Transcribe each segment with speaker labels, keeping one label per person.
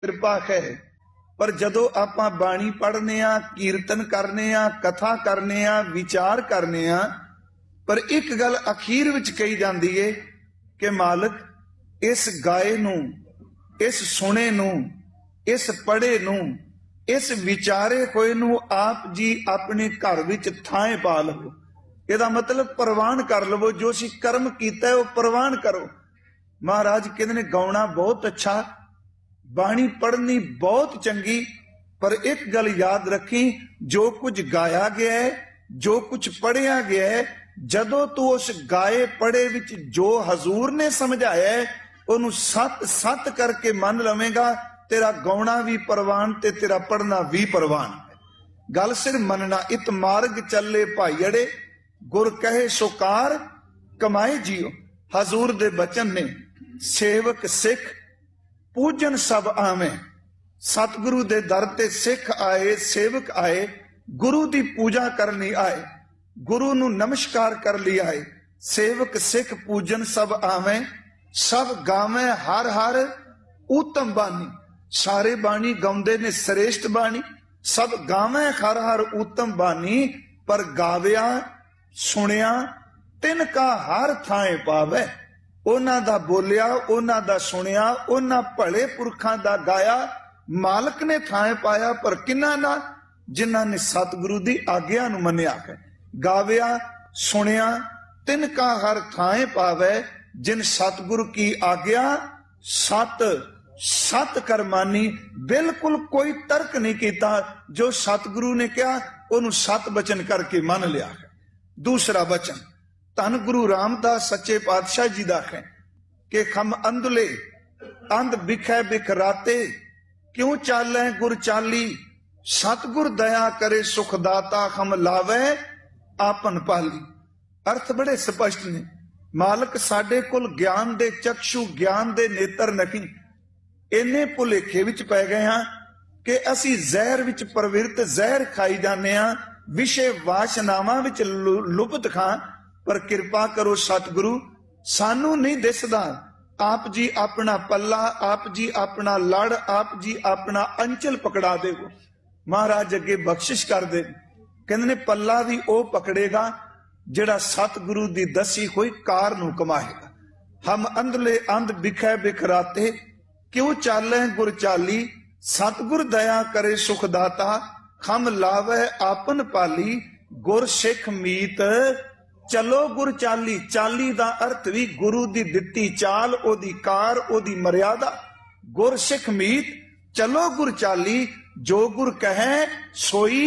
Speaker 1: ਕਿਰਪਾ ਹੈ। पर जदों आपां बाणी पढ़ने आ, कीर्तन करने आ, कथा करने आ, विचार करने आ, पर एक गल अखीर विच कही जाती है कि मालिक इस गाए नूं, इस सुने नूं, इस पढ़े नूं, इस विचारे होए नूं आप जी अपने घर विच थाए पा लवो। इहदा मतलब प्रवान कर लवो, जो असीं कर्म कीता है वह प्रवान करो। महाराज कहते ने गाउणा बहुत अच्छा, बाणी पढ़नी बहुत चंगी, पर एक गल याद रखी, जो कुछ गाया गया है, जो कुछ पढ़िया गया है, जदों तू उस गाए पढ़े विच जो हजूर ने समझाया है उन्होंने सत सत करके मन लवेगा, तेरा गाउणा भी परवान ते तेरा पढ़ना भी परवान है। गल सिर मनना। इत मार्ग चले भाई अड़े, गुर कहे सुकार कमाए जियो। हजूर दे बचन ने सेवक सिख पूजन सब आवे। सतगुरु दे दर ते सिख आए, सेवक आए, गुरु दी पूजा करनी आए, गुरु नू नमस्कार कर लिया आए। सेवक सिख पूजन सब आवे, सब गावे हर हर उत्तम बानी। सारे बाणी गाउंदे ने श्रेष्ठ बाणी, सब गावे हर हर उत्तम बानी, पर गाविया सुनिया तिनका हर थाए पावे। उन्हां दा बोलिया, उन्हां दा सुनिया, उन्हां भले पुरखां दा गाया मालक ने थाए पाया, पर किन्ना ना, जिन्हां ने सतगुरु दी आग्या नूं मन्निया है। गाविया सुनिया तिनका हर थाए पावे, जिन सतगुरु की आग्या सत सत करमानी। बिल्कुल कोई तर्क नहीं किया, जो सतगुरु ने कहा उन्होंने सत बचन करके मान लिया है। दूसरा वचन धन गुरु रामदास सच्चे पातशाह जी दा है कि खम अंधले अंध बिखै बिखराते, क्यों चालै गुर चाली, सतगुर दया करे सुखदाता, खम लावे आपन पाली। अर्थ बड़े स्पष्ट ने। मालक साडे कोल ज्ञान दे चक्षु, ज्ञान दे नेत्र नहीं, इन्ने भुलेखे विच पै गए हां कि असी जहर विच प्रवृत्त जहर खाई जाने हां, विषय वासनावां विच लुप्त खां। पर कृपा करो सतगुरु, सानू नहीं दिसदा, आप जी अपना पल्ला, आप जी अपना लड़, आप जी अपना अंचल पकड़ा देवो। महाराज अगे बख्शिश कर दे, कहंदे ने पल्ला भी वह पकड़ेगा जिहड़ा सतगुरु दी दसी हुई कार नूं कमाएगा। हम अंधले अंध बिखै बिखराते, क्यों चालै गुर चाली, सतगुर दया करे सुखदाता, खम लावे आपन पाली। गुर सिख मीत चलो गुर चाली। चाली दा अर्थ भी गुरु दी दित्ती चाल, ओदी कार, ओदी मर्यादा। गुर सिख मीत चलो गुर चाली, जो गुर कहे सोई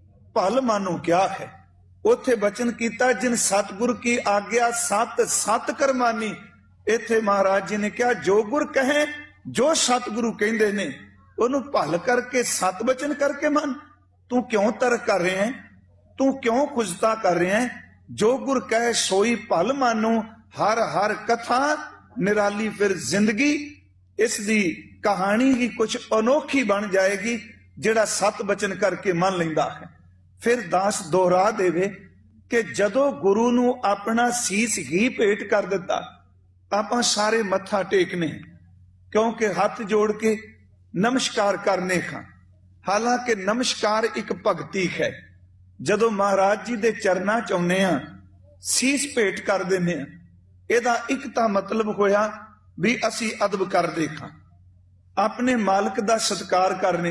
Speaker 1: भल मानो क्या है। उथे बचन कीता जिन सतगुर की आज्ञा सत सत करमानी। इथे महाराज जी ने कहा जो गुर कहे, जो सतगुरु कहंदे ने ओनू भल करके सत बचन करके मन। तू क्यों तर्क कर रहे हैं, तू क्यों खुजता कर रहे हैं। जो गुर कहे सोई भल मानो। हर हर कथा निराली फिर जिंदगी, इस दी कहानी ही कुछ अनोखी बन जाएगी जिहड़ा सत बचन करके मन लैंदा है। फिर दास दोहरा देवे कि जदों गुरु नूं अपना सीस ही भेंट कर दिता, आपां सारे मत्था टेकने, क्योंकि हाथ जोड़ के नमस्कार करने खां। हालांकि नमस्कार एक भगती है। जदों महाराज जी दे चरना च आउंदे आ, सीस भेंट कर दिंदे आ, इहदा एक तां मतलब होया भी असी अदब करदे हां, अपने मालक दा सत्कार करने।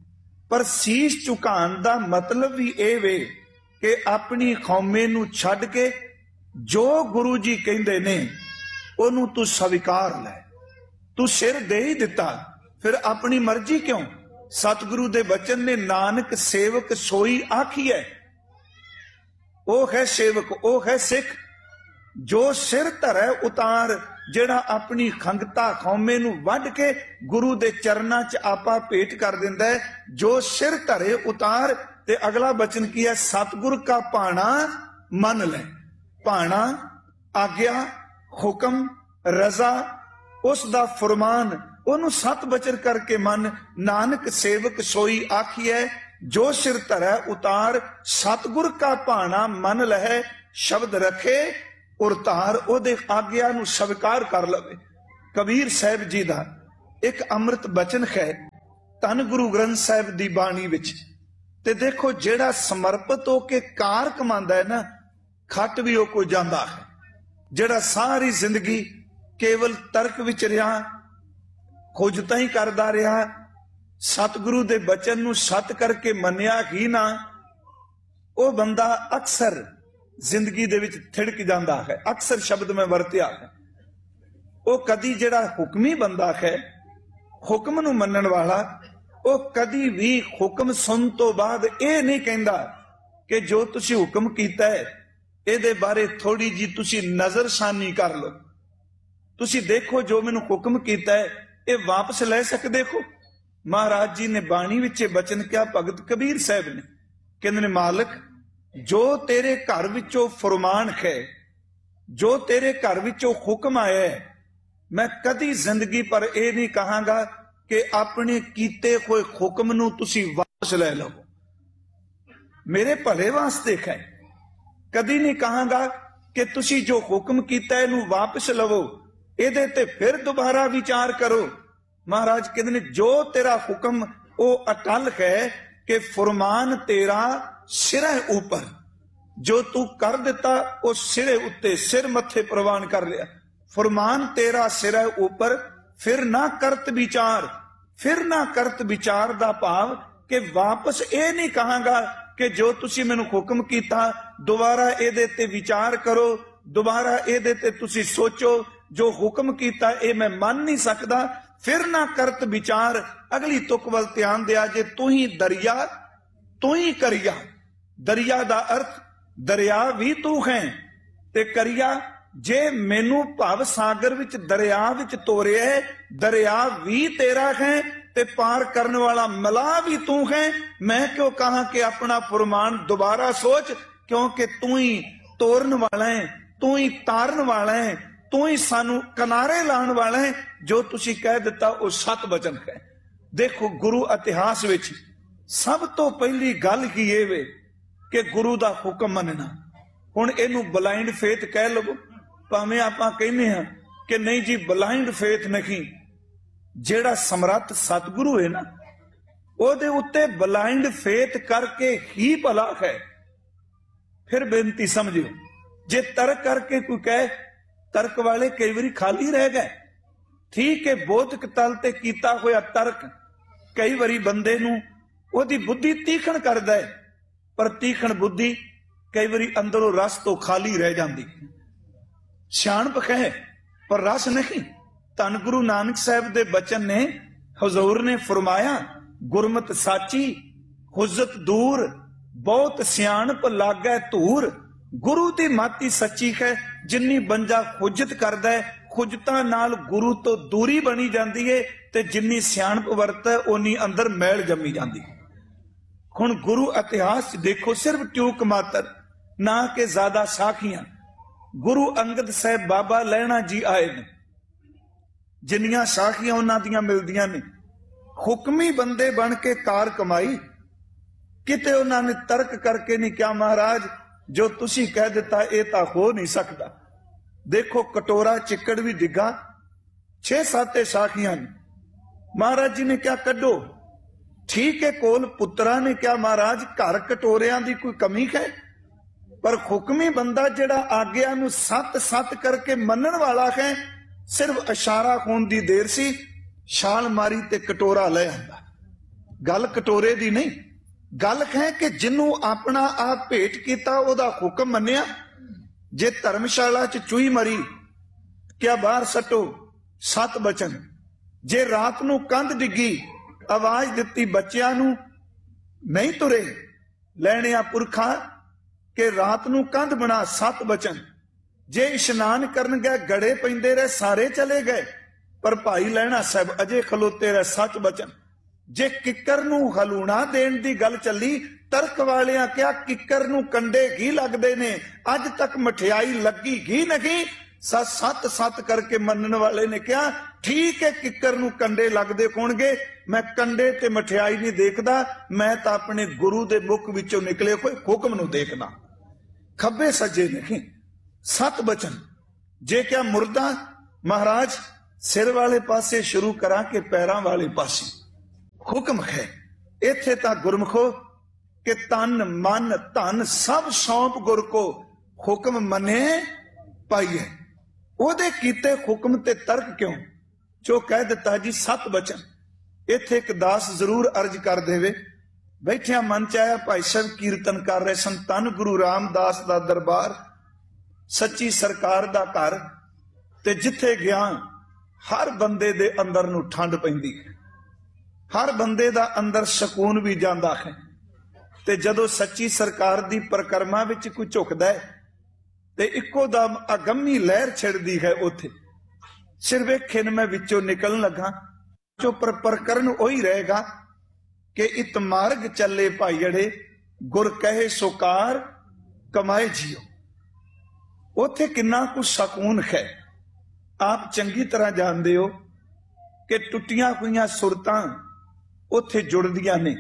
Speaker 1: पर सीस झुकाण दा मतलब भी इह वे कि अपनी खौमे नूं छड्ड के जो गुरु जी कहंदे ने ओनू तू स्वीकार लै। तू सिर दे ही दिता, फिर अपनी मर्जी क्यों। सतगुरु दे बचन ने नानक सेवक सोई आखिए। ओ है सेवक, ओ है सिख, जो सिर धरै उतार, जिहड़ा अपनी खंगता खौमे नूं वढ के गुरु दे चरना च आपा भेंट कर दिंदा है। जो सिर धरे उतार। ते अगला बचन की है, सतगुर का भाणा मन ले। भाणा आग्या, हुक्म, रजा, उस दा फरमान, ओनू सत बचन करके मन। नानक सेवक सोई आखिए, जो सिर धरै उतार, सतगुर का भाणा मन लहै। शब्द रखे और तार ओदे आग्या नू स्वीकार कर लवे। कबीर साहिब जी दा ਇੱਕ ਅੰਮ੍ਰਿਤ ਬਚਨ ਹੈ ਧੰਨ ਗੁਰੂ ਗ੍ਰੰਥ ਸਾਹਿਬ ਦੀ ਬਾਣੀ ਵਿੱਚ। ਤੇ ਦੇਖੋ ਜਿਹੜਾ ਸਮਰਪਿਤ ਹੋ ਕੇ ਕਾਰ ਕਮਾਉਂਦਾ ਹੈ ਨਾ, ਖੱਟ ਵੀ ਉਹ ਕੋਈ ਜਾਂਦਾ ਹੈ। ਜਿਹੜਾ ਸਾਰੀ ਜ਼ਿੰਦਗੀ ਕੇਵਲ ਤਰਕ ਵਿੱਚ ਰਿਹਾ, ਖੋਜਤਾਂ ਹੀ ਕਰਦਾ ਰਿਹਾ, ਸਤਿਗੁਰੂ ਦੇ ਬਚਨ ਨੂੰ ਸਤ ਕਰਕੇ ਮੰਨਿਆ ਹੀ ਨਾ, ਉਹ ਬੰਦਾ ਅਕਸਰ ਜ਼ਿੰਦਗੀ ਦੇ ਵਿੱਚ ਥਿੜਕ ਜਾਂਦਾ ਹੈ। ਅਕਸਰ ਸ਼ਬਦ ਮੈਂ ਵਰਤਿਆ ਹੈ। ਉਹ ਕਦੀ ਜਿਹੜਾ ਹੁਕਮੀ ਬੰਦਾ ਹੈ, ਹੁਕਮ ਨੂੰ ਮੰਨਣ ਵਾਲਾ, ਉਹ ਕਦੀ ਵੀ ਹੁਕਮ ਸੁਣ ਤੋਂ ਬਾਅਦ ਇਹ ਨਹੀਂ ਕਹਿੰਦਾ ਕਿ ਜੋ ਤੁਸੀਂ ਹੁਕਮ ਕੀਤਾ ਹੈ ਇਹਦੇ ਬਾਰੇ ਥੋੜੀ ਜੀ ਤੁਸੀਂ ਨਜ਼ਰਸਾਨੀ ਕਰ ਲਓ, ਤੁਸੀਂ ਦੇਖੋ ਜੋ ਮੈਨੂੰ ਹੁਕਮ ਕੀਤਾ ਹੈ ਇਹ ਵਾਪਸ ਲੈ ਸਕਦੇ ਹੋ। ਮਹਾਰਾਜ ਜੀ ਨੇ ਬਾਣੀ ਵਿੱਚ ਬਚਨ ਕਿਹਾ, ਭਗਤ ਕਬੀਰ ਸਾਹਿਬ ਨੇ, ਕਹਿੰਦੇ ਨੇ ਮਾਲਕ ਜੋ ਤੇਰੇ ਘਰ ਵਿੱਚੋਂ ਫਰਮਾਨ ਹੈ, ਜੋ ਤੇਰੇ ਘਰ ਵਿੱਚੋਂ ਹੁਕਮ ਆਇਆ ਹੈ, ਮੈਂ ਕਦੀ ਜ਼ਿੰਦਗੀ ਪਰ ਇਹ ਨਹੀਂ ਕਹਾਂਗਾ ਕਿ ਆਪਣੇ ਕੀਤੇ ਹੋਏ ਹੁਕਮ ਨੂੰ ਤੁਸੀਂ ਵਾਪਸ ਲੈ ਲਓ, ਮੇਰੇ ਭਲੇ ਵਾਸਤੇ ਹੈ। ਕਦੀ ਨਹੀਂ ਕਹਾਂਗਾ ਕਿ ਤੁਸੀਂ ਜੋ ਹੁਕਮ ਕੀਤਾ ਇਹਨੂੰ ਵਾਪਸ ਲਵੋ, ਇਹਦੇ ਤੇ ਫਿਰ ਦੁਬਾਰਾ ਵਿਚਾਰ ਕਰੋ। ਮਹਾਰਾਜ ਕਹਿੰਦੇ ਨੇ ਜੋ ਤੇਰਾ ਹੁਕਮ ਉਹ ਅਟਲ ਹੈ ਕਿ ਫਰਮਾਨ ਤੇਰਾ ਸਿਰੇ ਉੱਪਰ, ਜੋ ਤੂੰ ਕਰ ਦਿੱਤਾ ਉਹ ਸਿਰੇ ਉੱਤੇ, ਸਿਰ ਮੱਥੇ ਪ੍ਰਵਾਨ ਕਰ ਲਿਆ। ਫਰਮਾਨ ਤੇਰਾ ਸਿਰੇ ਉੱਪਰ, ਫਿਰ ਨਾ ਕਰਤ ਵਿਚਾਰ। ਫਿਰ ਨਾ ਕਰਤ ਵਿਚਾਰ ਦਾ ਭਾਵ ਕਿ ਵਾਪਸ ਇਹ ਨਹੀਂ ਕਹਾਂਗਾ ਕਿ ਜੋ ਤੁਸੀਂ ਮੈਨੂੰ ਹੁਕਮ ਕੀਤਾ ਦੁਬਾਰਾ ਇਹਦੇ ਤੇ ਵਿਚਾਰ ਕਰੋ, ਦੁਬਾਰਾ ਇਹਦੇ ਤੇ ਤੁਸੀਂ ਸੋਚੋ, ਜੋ ਹੁਕਮ ਕੀਤਾ ਇਹ ਮੈਂ ਮੰਨ ਨਹੀਂ ਸਕਦਾ। ਫਿਰ ਨਾ ਕਰਤ ਵਿਚਾਰ, ਅਗਲੀ ਤੁਕ ਵੱਲ ਧਿਆਨ ਦਿਆ ਜੇ, ਤੂੰ ਹੀ ਦਰਿਆ ਤੂੰ ਹੀ ਕਰਿਆ। ਦਰਿਆ ਦਾ ਅਰਥ ਦਰਿਆ ਵੀ ਤੂੰ ਹੈ ਤੇ ਕਰਿਆ। ਜੇ ਮੈਨੂੰ ਭਵ ਸਾਗਰ ਵਿੱਚ ਦਰਿਆ ਵਿੱਚ ਤੋਰਿਆ, ਦਰਿਆ ਵੀ ਤੇਰਾ ਹੈ ਤੇ ਪਾਰ ਕਰਨ ਵਾਲਾ ਮਲਾ ਵੀ ਤੂੰ ਹੈ। ਮੈਂ ਕਿਉਂ ਕਹਾਂ ਕਿ ਆਪਣਾ ਫਰਮਾਨ ਦੁਬਾਰਾ ਸੋਚ, ਕਿਉਂਕਿ ਤੂੰ ਹੀ ਤੋਰਨ ਵਾਲਾ ਹੈ, ਤੂੰ ਹੀ ਤਾਰਨ ਵਾਲਾ ਹੈ, ਤੂੰ ਹੀ ਸਾਨੂੰ ਕਿਨਾਰੇ ਲਾਉਣ ਵਾਲਾ ਹੈ। ਜੋ ਤੁਸੀਂ ਕਹਿ ਦਿੱਤਾ ਉਹ ਸਤ ਬਚਨ ਹੈ। ਦੇਖੋ ਗੁਰੂ ਇਤਿਹਾਸ ਵਿੱਚ ਸਭ ਤੋਂ ਪਹਿਲੀ ਗੱਲ ਕੀ ਇਹ ਵੇ ਕਿ ਗੁਰੂ ਦਾ ਹੁਕਮ ਮੰਨਣਾ। ਹੁਣ ਇਹਨੂੰ ਬਲਾਈਂਡ ਫੇਥ ਕਹਿ ਲਵੋ, ਭਾਵੇਂ ਆਪਾਂ ਕਹਿੰਦੇ ਹਾਂ ਕਿ ਨਹੀਂ ਜੀ ਬਲਾਈਂਡ ਫੇਥ ਨਹੀਂ, ਜਿਹੜਾ ਸਮਰੱਥ ਸਤਿਗੁਰੂ ਹੈ ਨਾ ਉਹਦੇ ਉੱਤੇ ਬਲਾਈਂਡ ਫੇਥ ਕਰਕੇ ਹੀ ਭਲਾ ਹੈ। ਫਿਰ ਬੇਨਤੀ ਸਮਝਿਓ, ਜੇ ਤਰਕ ਕਰਕੇ ਕੋਈ ਕਹੇ, ਤਰਕ ਵਾਲੇ ਕਈ ਵਾਰੀ ਖਾਲੀ ਰਹਿ ਗਏ, ਠੀਕ ਹੈ, ਬੋਧਕ ਤਲ ਤੇ ਕੀਤਾ ਹੋਇਆ ਤਰਕ ਕਈ ਵਾਰੀ ਬੰਦੇ ਨੂੰ ਉਹਦੀ ਬੁੱਧੀ ਤੀਖਣ ਕਰਦਾ ਹੈ, ਪਰ ਤੀਖਣ ਬੁੱਧੀ ਕਈ ਵਾਰੀ ਅੰਦਰੋਂ ਰਸ ਤੋਂ ਖਾਲੀ ਰਹਿ ਜਾਂਦੀ। ਸਿਆਣਪ ਹੈ ਪਰ ਰਸ ਨਹੀਂ। ਧੰਨ ਗੁਰੂ ਨਾਨਕ ਸਾਹਿਬ ਦੇ ਬਚਨ ਨੇ, ਹਜ਼ੂਰ ਨੇ ਫਰਮਾਇਆ, ਗੁਰਮਤਿ ਸਾਚੀ ਹੁਜਤ ਦੂਰ, ਬਹੁਤ ਸਿਆਣਪ ਲਾਗੈ ਧੂਰ। ਗੁਰੂ ਦੀ ਮਾਤੀ ਸੱਚੀ ਹੈ, ਜਿੰਨੀ ਬੰਦਾ ਹੁਜਤ ਕਰਦਾ ਹੈ, ਹੁਜਤਾਂ ਨਾਲ ਗੁਰੂ ਤੋਂ ਦੂਰੀ ਬਣੀ ਜਾਂਦੀ ਹੈ, ਤੇ ਜਿੰਨੀ ਸਿਆਣਪ ਵਰਤੈ ਓਨੀ ਅੰਦਰ ਮੈਲ ਜੰਮੀ ਜਾਂਦੀ। ਹੁਣ ਗੁਰੂ ਇਤਿਹਾਸ ਦੇਖੋ, ਸਿਰਫ ਟਿਊਕ ਮਾਤਰ, ਨਾ ਕਿ ਜ਼ਿਆਦਾ ਸਾਖੀਆਂ। ਗੁਰੂ ਅੰਗਦ ਸਾਹਿਬ ਬਾਬਾ ਲਹਿਣਾ ਜੀ ਆਏ ਨੇ, ਜਿੰਨੀਆਂ ਸਾਖੀਆਂ ਉਹਨਾਂ ਦੀਆਂ ਮਿਲਦੀਆਂ ਨੇ। ਹੁਕਮੀ ਬੰਦੇ ਬਣ ਕੇ ਕਾਰ ਕਮਾਈ, ਕਿਤੇ ਉਹਨਾਂ ਨੇ ਤਰਕ ਕਰਕੇ ਨਹੀਂ ਕਿਹਾ ਮਹਾਰਾਜ ਜੋ ਤੁਸੀਂ ਕਹਿ ਦਿੱਤਾ ਇਹ ਤਾਂ ਹੋ ਨਹੀਂ ਸਕਦਾ। ਦੇਖੋ ਕਟੋਰਾ ਚਿੱਕੜ ਵੀ ਡਿੱਗਾ, 6-7 ਸਾਖੀਆਂ ਨੇ। ਮਹਾਰਾਜ ਜੀ ਨੇ ਕਿਹਾ ਕੱਢੋ, ਠੀਕ ਹੈ। ਕੋਲ ਪੁੱਤਰਾਂ ਨੇ ਕਿਹਾ ਮਹਾਰਾਜ ਘਰ ਕਟੋਰਿਆਂ ਦੀ ਕੋਈ ਕਮੀ ਹੈ, ਪਰ ਹੁਕਮੀ ਬੰਦਾ ਜਿਹੜਾ ਆਗਿਆ ਨੂੰ ਸੱਤ ਕਰਕੇ ਮੰਨਣ ਵਾਲਾ ਹੈ, ਸਿਰਫ ਇਸ਼ਾਰਾ ਹੋਣ ਦੀ ਦੇਰ ਸੀ, ਛਾਲ ਮਾਰੀ ਤੇ ਕਟੋਰਾ ਲੈ ਆਂਦਾ। ਗੱਲ ਕਟੋਰੇ ਦੀ ਨਹੀਂ, ਗੱਲ ਹੈ ਕਿ ਜਿਹਨੂੰ ਆਪਣਾ ਆਪ ਭੇਟ ਕੀਤਾ ਉਹਦਾ ਹੁਕਮ ਮੰਨਿਆ। ਜੇ ਧਰਮਸ਼ਾਲਾ ਚ ਚੂਹੀ ਮਰੀ, ਕਿਆ ਬਾਹਰ ਸੱਟੋ, ਸਤ ਬਚਨ। ਜੇ ਰਾਤ ਨੂੰ ਕੰਧ ਡਿੱਗੀ, ਆਵਾਜ਼ ਦਿੱਤੀ ਬੱਚਿਆਂ ਨੂੰ, ਨਹੀਂ ਤੁਰੇ ਲੈਣਿਆ ਪੁਰਖਾ ਕਿ ਰਾਤ ਨੂੰ ਕੰਧ ਬਣਾ, ਸਤ ਬਚਨ। ਜੇ ਇਸ਼ਨਾਨ ਕਰਨ ਗਏ, ਗੜੇ ਪੈਂਦੇ ਰਹੇ, ਸਾਰੇ ਚਲੇ ਗਏ, ਪਰ ਭਾਈ ਲਹਿਣਾ ਸਾਹਿਬ ਅਜੇ ਖਲੋਤੇ ਰਹੇ, ਸੱਚ ਬਚਨ। ਜੇ ਕਿੱਕਰ ਨੂੰ ਹਲੂਣਾ ਦੇਣ ਦੀ ਗੱਲ ਚੱਲੀ, ਤਰਕ ਵਾਲਿਆਂ ਕਿਹਾ ਕਿੱਕਰ ਨੂੰ ਕੰਡੇ ਘੀ ਲੱਗਦੇ ਨੇ, ਅੱਜ ਤੱਕ ਮਠਿਆਈ ਲੱਗੀ ਘੀ ਨਹੀਂ। ਸੱਤ ਕਰਕੇ ਮੰਨਣ ਵਾਲੇ ਨੇ ਕਿਹਾ ਠੀਕ ਹੈ, ਕਿੱਕਰ ਨੂੰ ਕੰਡੇ ਲੱਗਦੇ ਹੋਣਗੇ, ਮੈਂ ਕੰਡੇ ਤੇ ਮਠਿਆਈ ਨਹੀਂ ਦੇਖਦਾ, ਮੈਂ ਤਾਂ ਆਪਣੇ ਗੁਰੂ ਦੇ ਮੁਖ ਵਿੱਚੋਂ ਨਿਕਲੇ ਕੋਈ ਹੁਕਮ ਨੂੰ ਦੇਖਦਾ, ਖੱਬੇ ਸੱਜੇ ਨਹੀਂ। ਸਤ ਬਚਨ। ਜੇ ਕਿਹਾ ਮੁਰਦਾ, ਮਹਾਰਾਜ सिर वाले पासे शुरू करा के पैरां वाले पासे हुक्म है। इत्थे तां गुरमुखो कि तन मन धन सब सौंप गुर को, हुक्म मने पाइए। ओदे कीते हुक्म ते तर्क क्यों, जो कह दिता जी 7 बचन। इत्थे एक दास जरूर अर्ज कर देवे, बैठिया मन च आया भाई साहब कीर्तन कर रहे सन, धन गुरु रामदास दा दरबार, सच्ची सरकार दा घर, ते जिथे गया हर बंदे दे अंदर नूं ठंड पैंदी है, हर बंदे दा अंदर सकून भी जांदा है। ते जदों सच्ची सरकार दी परिक्रमा विच कोई झुकदा है ते इक्को दम अगम्मी लहर छिड़दी है। उथे सिर वेखे मैं विचों निकलन लगा, जो प्रकरण वही रहेगा कि इत मार्ग चले भाईड़े, गुर कहे सुकार कमाए जियो। उथे किन्ना कुछ सकून है। आप चंगी तरह जानते हो कि टुटियां हुई सुरतां उथे जुड़दियां ने,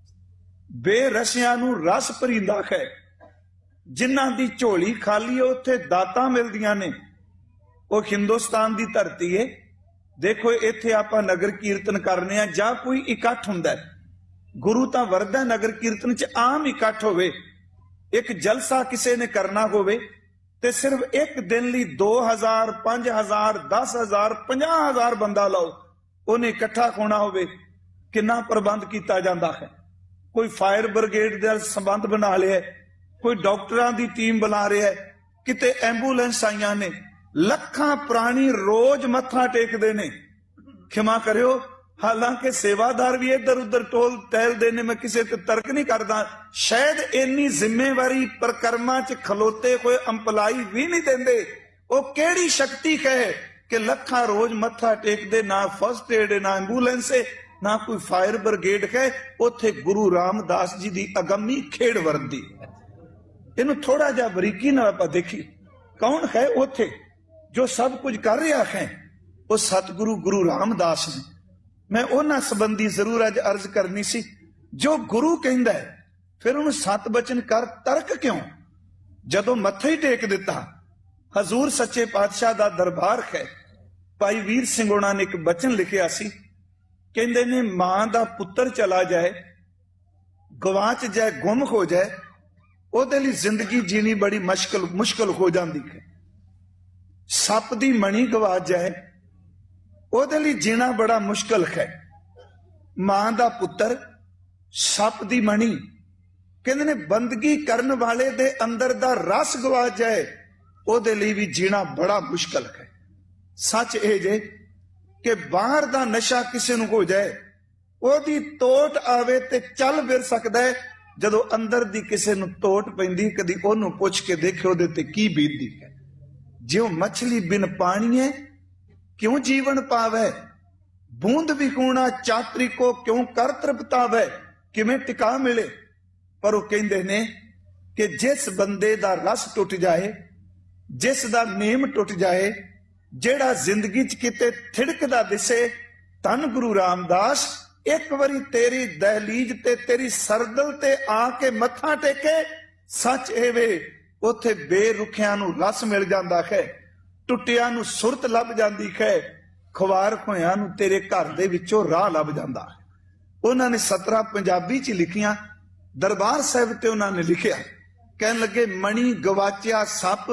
Speaker 1: बेरसियां नूं रस भरींदा है। जिन्हां दी झोली खाली है उथे दातां मिलदियां ने। वो हिंदुस्तान दी धरती है। देखो इत्थे आपां नगर कीर्तन करने आ जां कोई इकट्ठ हुंदा है, गुरु तां वरदा नगर कीर्तन च आम इकट्ठ होवे। एक जलसा किसी ने करना होवे ते सिर्फ एक दिन लई 2000 5000 10,000 50,000 बंदा लाओ, उन्हें इकट्ठा होना होवे, किन्ना प्रबंध किया जाता है। कोई फायर ब्रिगेड का संबंध बना लिया, कोई डॉक्टरां दी टीम बुला रहा है, किते एंबूलेंस आईयां ने, लखां प्राणी रोज मत्था टेकदे ने। क्षमा करियो, हालांकि सेवादार भी इधर उधर टोल टहलदे ने, मैं किसी ते तर्क नहीं करदा, शायद इन्नी जिम्मेवारी परिक्रमा च खलोते हुए अंपलाई भी नहीं देंदे। वो केड़ी शक्ति है कि लखां रोज मत्था टेकदे, ना फर्स्ट एड ना एंबूलेंस है, ना कोई फायर ब्रिगेड है। उथे गुरु रामदास जी की अगम्मी खेड़ वरदी। इनू थोड़ा जा बरीकी नाल आपां देखी, कौन है उथे जो सब कुछ कर रहा है? वो सतगुरु गुरु रामदास ने। मैं उन्हां संबंधी जरूर अज अर्ज करनी सी। जो गुरु कहंदा है फिर उन्हें 7 बचन कर, तर्क क्यों? जदों मत्था ही टेक दिता, हजूर सच्चे पातशाह दा दरबार है। भाई वीर सिंह होना ने एक बचन लिखिया सी, कहंदे ने मां दा पुत्र चला जाए, गवाच जाए, गुम हो जाए, ओदे लई जिंदगी जीनी बड़ी मुश्किल हो जाती है। सप दी मणी गवा जाए, ओदे लई जीना बड़ा मुश्किल है। मां दा पुत्र, सप दी मणी, कहंदे ने बंदगी करन वाले दे अंदर दा रस गवा जाए, ओदे लई भी जीना बड़ा मुश्किल है। सच ये जे कि बाहर दा नशा किसी नूं हो जाए, ओदी तोट आवे ते चल फिर सकदा है, जदों अंदर दी किसी नूं तोट पैंदी, कदी ओनूं पुछ के देखे ओदे ते की बीतदी है। ज्यों मछली बिन पाणीए क्यों जीवन पावे, बूंद विकूणा चातरी को क्यों कर तृप्तावे, किवें टिका मिले। पर वो कहंदे ने कि जिस बंदे दा रस टुट जाए, जिस दा नेम टुट जाए, जेड़ा जिंदगी च किते थिड़कदा दिसे, धन गुरु रामदास एक बारी तेरी दहलीज ते तेरी सरदल ते आके मत्था टेके, सच एवे उथे बेरुखियां नूं रस मिल जांदा है, टुटिया नूं सुरत लभ जांदी है, खवार होया नूं तेरे घर दे विचों राह लभ जांदा है। उन्होंने 17 पंजाबी च लिखियां, दरबार साहिब ते उन्होंने लिखिया, कहन लगे मणी गवाचिया सप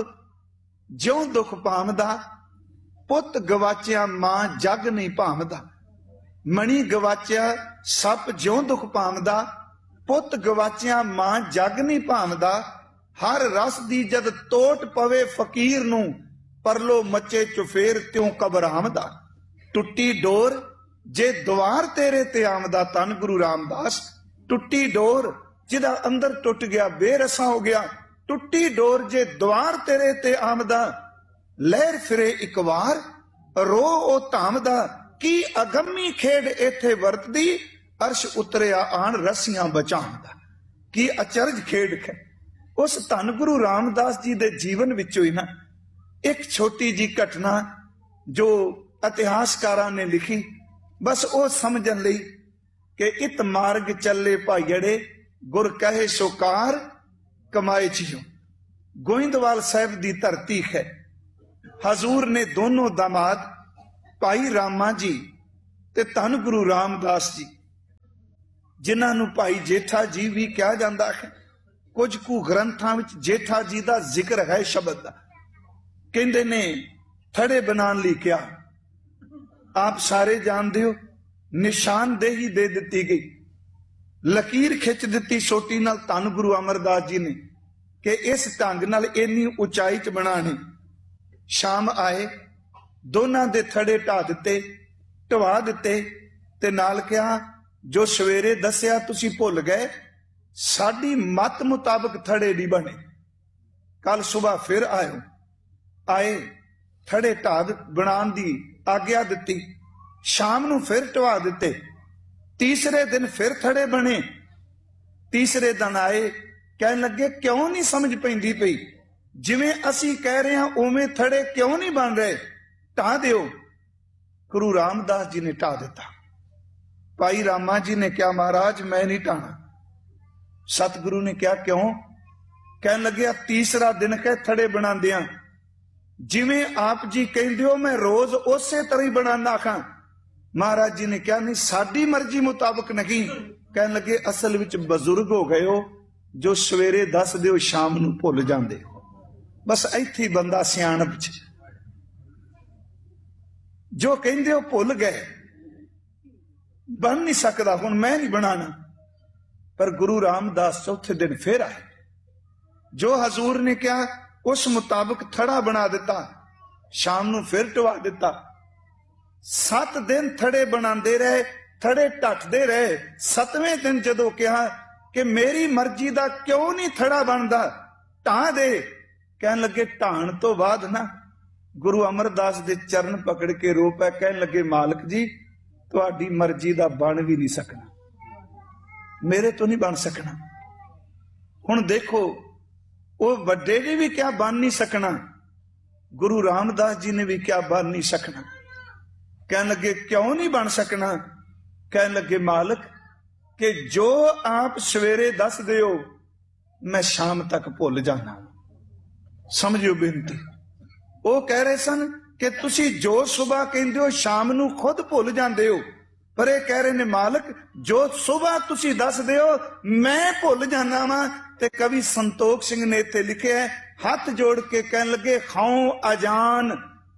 Speaker 1: ज्यों दुख पामदा, पुत गवाचिया मां जग नहीं भामदा। मणी गवाचिया सप ज्यों दुख पामदा, पुत गवाचिया मां जग नहीं भामदा। हर रस दी जद तोट पवे फकीर नूं, परलो मचे चुफेर त्यों कबरामदा। टुट्टी डोर जे द्वार तेरे ते आमदा, धन गुरु रामदास टुट्टी डोर जिदा अंदर टुट गया, बेरसा हो गया, टुट्टी डोर जे द्वार तेरे ते आमदा। लहर फिरे एक वार रो ओ धामदा, की अगम्मी खेड इथे वरतदी, अर्श उतरिया आन रस्सियां बचांदा। की अचरज खेड है। उस धन गुरु रामदास जी दे जीवन विचों ही ना एक छोटी जी घटना जो इतिहासकारां ने लिखी, बस वो समझन लई कि इत मार्ग चले भाईड़े, गुर कहे सुकार कमाए जियो। गोइंदवाल साहब दी धरती है। हजूर ने दोनों दामाद ਭਾਈ ਰਾਮਾ ਜੀ ਤੇ ਧੰਨ ਗੁਰੂ ਰਾਮਦਾਸ ਜੀ, ਜਿਨ੍ਹਾਂ ਨੂੰ ਭਾਈ ਜੇਠਾ ਜੀ ਵੀ ਕਿਹਾ ਜਾਂਦਾ ਹੈ। ਕੁਝ ਕੁ ਗ੍ਰੰਥਾਂ ਵਿੱਚ ਜੇਠਾ ਜੀ ਦਾ ਜ਼ਿਕਰ ਹੈ ਸ਼ਬਦ ਦਾ। ਕਹਿੰਦੇ ਨੇ ਥੜੇ ਬਣਾਉਣ ਲਈ ਕਿਹਾ। ਆਪ ਸਾਰੇ ਜਾਣਦੇ ਹੋ, ਨਿਸ਼ਾਨਦੇਹੀ ਦੇ ਦਿੱਤੀ ਗਈ, ਲਕੀਰ ਖਿੱਚ ਦਿੱਤੀ ਸੋਟੀ ਨਾਲ ਧੰਨ ਗੁਰੂ ਅਮਰਦਾਸ ਜੀ ਨੇ ਕਿ ਇਸ ਢੰਗ ਨਾਲ ਇੰਨੀ ਉਚਾਈ 'ਚ ਬਣਾਣੇ। ਸ਼ਾਮ ਆਏ, ਦੋਨਾਂ ਦੇ ਥੜੇ ਢਾ ਦਿੱਤੇ, ਢਵਾ ਦਿੱਤੇ ਤੇ ਨਾਲ ਕਿਹਾ ਜੋ ਸਵੇਰੇ ਦੱਸਿਆ ਤੁਸੀਂ ਭੁੱਲ ਗਏ, ਸਾਡੀ ਮਤ ਮੁਤਾਬਕ ਥੜੇ ਨਹੀਂ ਬਣੇ, ਕੱਲ ਸਵੇਰ ਫਿਰ ਆਇਓ। ਆਏ, ਥੜੇ ਢਾ ਬਣਾਉਣ ਦੀ ਆਗਿਆ ਦਿੱਤੀ, ਸ਼ਾਮ ਨੂੰ ਫਿਰ ਢਵਾ ਦਿੱਤੇ। ਤੀਸਰੇ ਦਿਨ ਫਿਰ ਥੜੇ ਬਣੇ। ਤੀਸਰੇ ਦਿਨ ਆਏ, ਕਹਿਣ ਲੱਗੇ ਕਿਉਂ ਨਹੀਂ ਸਮਝ ਪੈਂਦੀ ਪਈ, ਜਿਵੇਂ ਅਸੀਂ ਕਹਿ ਰਹੇ ਹਾਂ ਉਵੇਂ ਥੜੇ ਕਿਉਂ ਨਹੀਂ ਬਣ ਰਹੇ, ਢਾ ਦਿਓ। ਗੁਰੂ ਰਾਮਦਾਸ ਜੀ ਨੇ ਢਾ ਦਿੱਤਾ। ਭਾਈ ਰਾਮਾ ਜੀ ਨੇ ਕਿਹਾ ਮਹਾਰਾਜ ਮੈਂ ਨਹੀਂ ਢਾਣਾ। ਸਤਿਗੁਰੂ ਨੇ ਕਿਹਾ ਕਿਉਂ? ਕਹਿਣ ਲੱਗਿਆ ਤੀਸਰਾ ਦਿਨ ਕਹਿ ਥੜੇ ਬਣਾਉਂਦਿਆਂ ਜਿਵੇਂ ਆਪ ਜੀ ਕਹਿੰਦੇ ਹੋ ਮੈਂ ਰੋਜ਼ ਉਸੇ ਤਰ੍ਹਾਂ ਹੀ ਬਣਾਉਂਦਾ ਖਾਂ। ਮਹਾਰਾਜ ਜੀ ਨੇ ਕਿਹਾ ਨਹੀਂ, ਸਾਡੀ ਮਰਜ਼ੀ ਮੁਤਾਬਕ ਨਹੀਂ। ਕਹਿਣ ਲੱਗੇ ਅਸਲ ਵਿੱਚ ਬਜ਼ੁਰਗ ਹੋ ਗਏ ਹੋ, ਜੋ ਸਵੇਰੇ ਦੱਸਦੇ ਹੋ ਸ਼ਾਮ ਨੂੰ ਭੁੱਲ ਜਾਂਦੇ ਹੋ। ਬਸ ਇੱਥੇ ਹੀ ਬੰਦਾ ਸਿਆਣਪ ਚ, ਜੋ ਕਹਿੰਦੇ ਹੋ ਭੁੱਲ ਗਏ, ਬਣ ਨਹੀਂ ਸਕਦਾ, ਹੁਣ ਮੈਂ ਨਹੀਂ ਬਣਾਣਾ। ਪਰ ਗੁਰੂ ਰਾਮਦਾਸ ਚੌਥੇ ਦਿਨ ਫਿਰ ਆਏ, ਜੋ ਹਜ਼ੂਰ ਨੇ ਕਿਹਾ ਉਸ ਮੁਤਾਬਕ ਥੜਾ ਬਣਾ ਦਿੱਤਾ, ਸ਼ਾਮ ਨੂੰ ਫਿਰ ਢਵਾ ਦਿੱਤਾ। 7 ਦਿਨ ਥੜੇ ਬਣਾਉਂਦੇ ਰਹੇ, ਥੜੇ ਢੱਟਦੇ ਰਹੇ। 7ਵੇਂ ਦਿਨ ਜਦੋਂ ਕਿਹਾ ਕਿ ਮੇਰੀ ਮਰਜ਼ੀ ਦਾ ਕਿਉਂ ਨਹੀਂ ਥੜਾ ਬਣਦਾ, ਢਾਹ ਦੇ। ਕਹਿਣ ਲੱਗੇ ਢਾਣ ਤੋਂ ਬਾਅਦ ਨਾ ਗੁਰੂ ਅਮਰਦਾਸ ਦੇ ਚਰਨ ਪਕੜ ਕੇ ਰੋ ਪਏ। ਕਹਿਣ ਲੱਗੇ ਮਾਲਕ ਜੀ ਤੁਹਾਡੀ ਮਰਜ਼ੀ ਦਾ ਬਣ ਵੀ ਨਹੀਂ ਸਕਣਾ, ਮੇਰੇ ਤੋਂ ਨਹੀਂ ਬਣ ਸਕਣਾ। ਹੁਣ ਦੇਖੋ, ਉਹ ਵੱਡੇ ਨੇ ਵੀ ਕਿਹਾ ਬਣ ਨਹੀਂ ਸਕਣਾ, ਗੁਰੂ ਰਾਮਦਾਸ ਜੀ ਨੇ ਵੀ ਕਿਹਾ ਬਣ ਨਹੀਂ ਸਕਣਾ। ਕਹਿਣ ਲੱਗੇ ਕਿਉਂ ਨਹੀਂ ਬਣ ਸਕਣਾ? ਕਹਿਣ ਲੱਗੇ ਮਾਲਕ ਕਿ ਜੋ ਆਪ ਸਵੇਰੇ ਦੱਸਦੇ ਹੋ ਮੈਂ ਸ਼ਾਮ ਤੱਕ ਭੁੱਲ ਜਾਣਾ। ਸਮਝਿਓ ਬੇਨਤੀ। ਉਹ ਕਹਿ ਰਹੇ ਸਨ ਕਿ ਤੁਸੀਂ ਜੋ ਸੁਬਹ ਕਹਿੰਦੇ ਹੋ ਸ਼ਾਮ ਨੂੰ ਖੁਦ ਭੁੱਲ ਜਾਂਦੇ ਹੋ, ਪਰ ਇਹ ਕਹਿ ਰਹੇ ਨੇ ਮਾਲਕ ਜੋ ਸੁਬਹ ਤੁਸੀਂ ਦੱਸਦੇ ਹੋ ਮੈਂ ਭੁੱਲ ਜਾਣਾ ਵਾਂ। ਤੇ ਕਵੀ ਸੰਤੋਖ ਸਿੰਘ ਨੇ ਇੱਥੇ ਲਿਖਿਆ, ਹੱਥ ਜੋੜ ਕੇ ਕਹਿਣ ਲੱਗੇ ਖਾਉ ਅਜਾਨ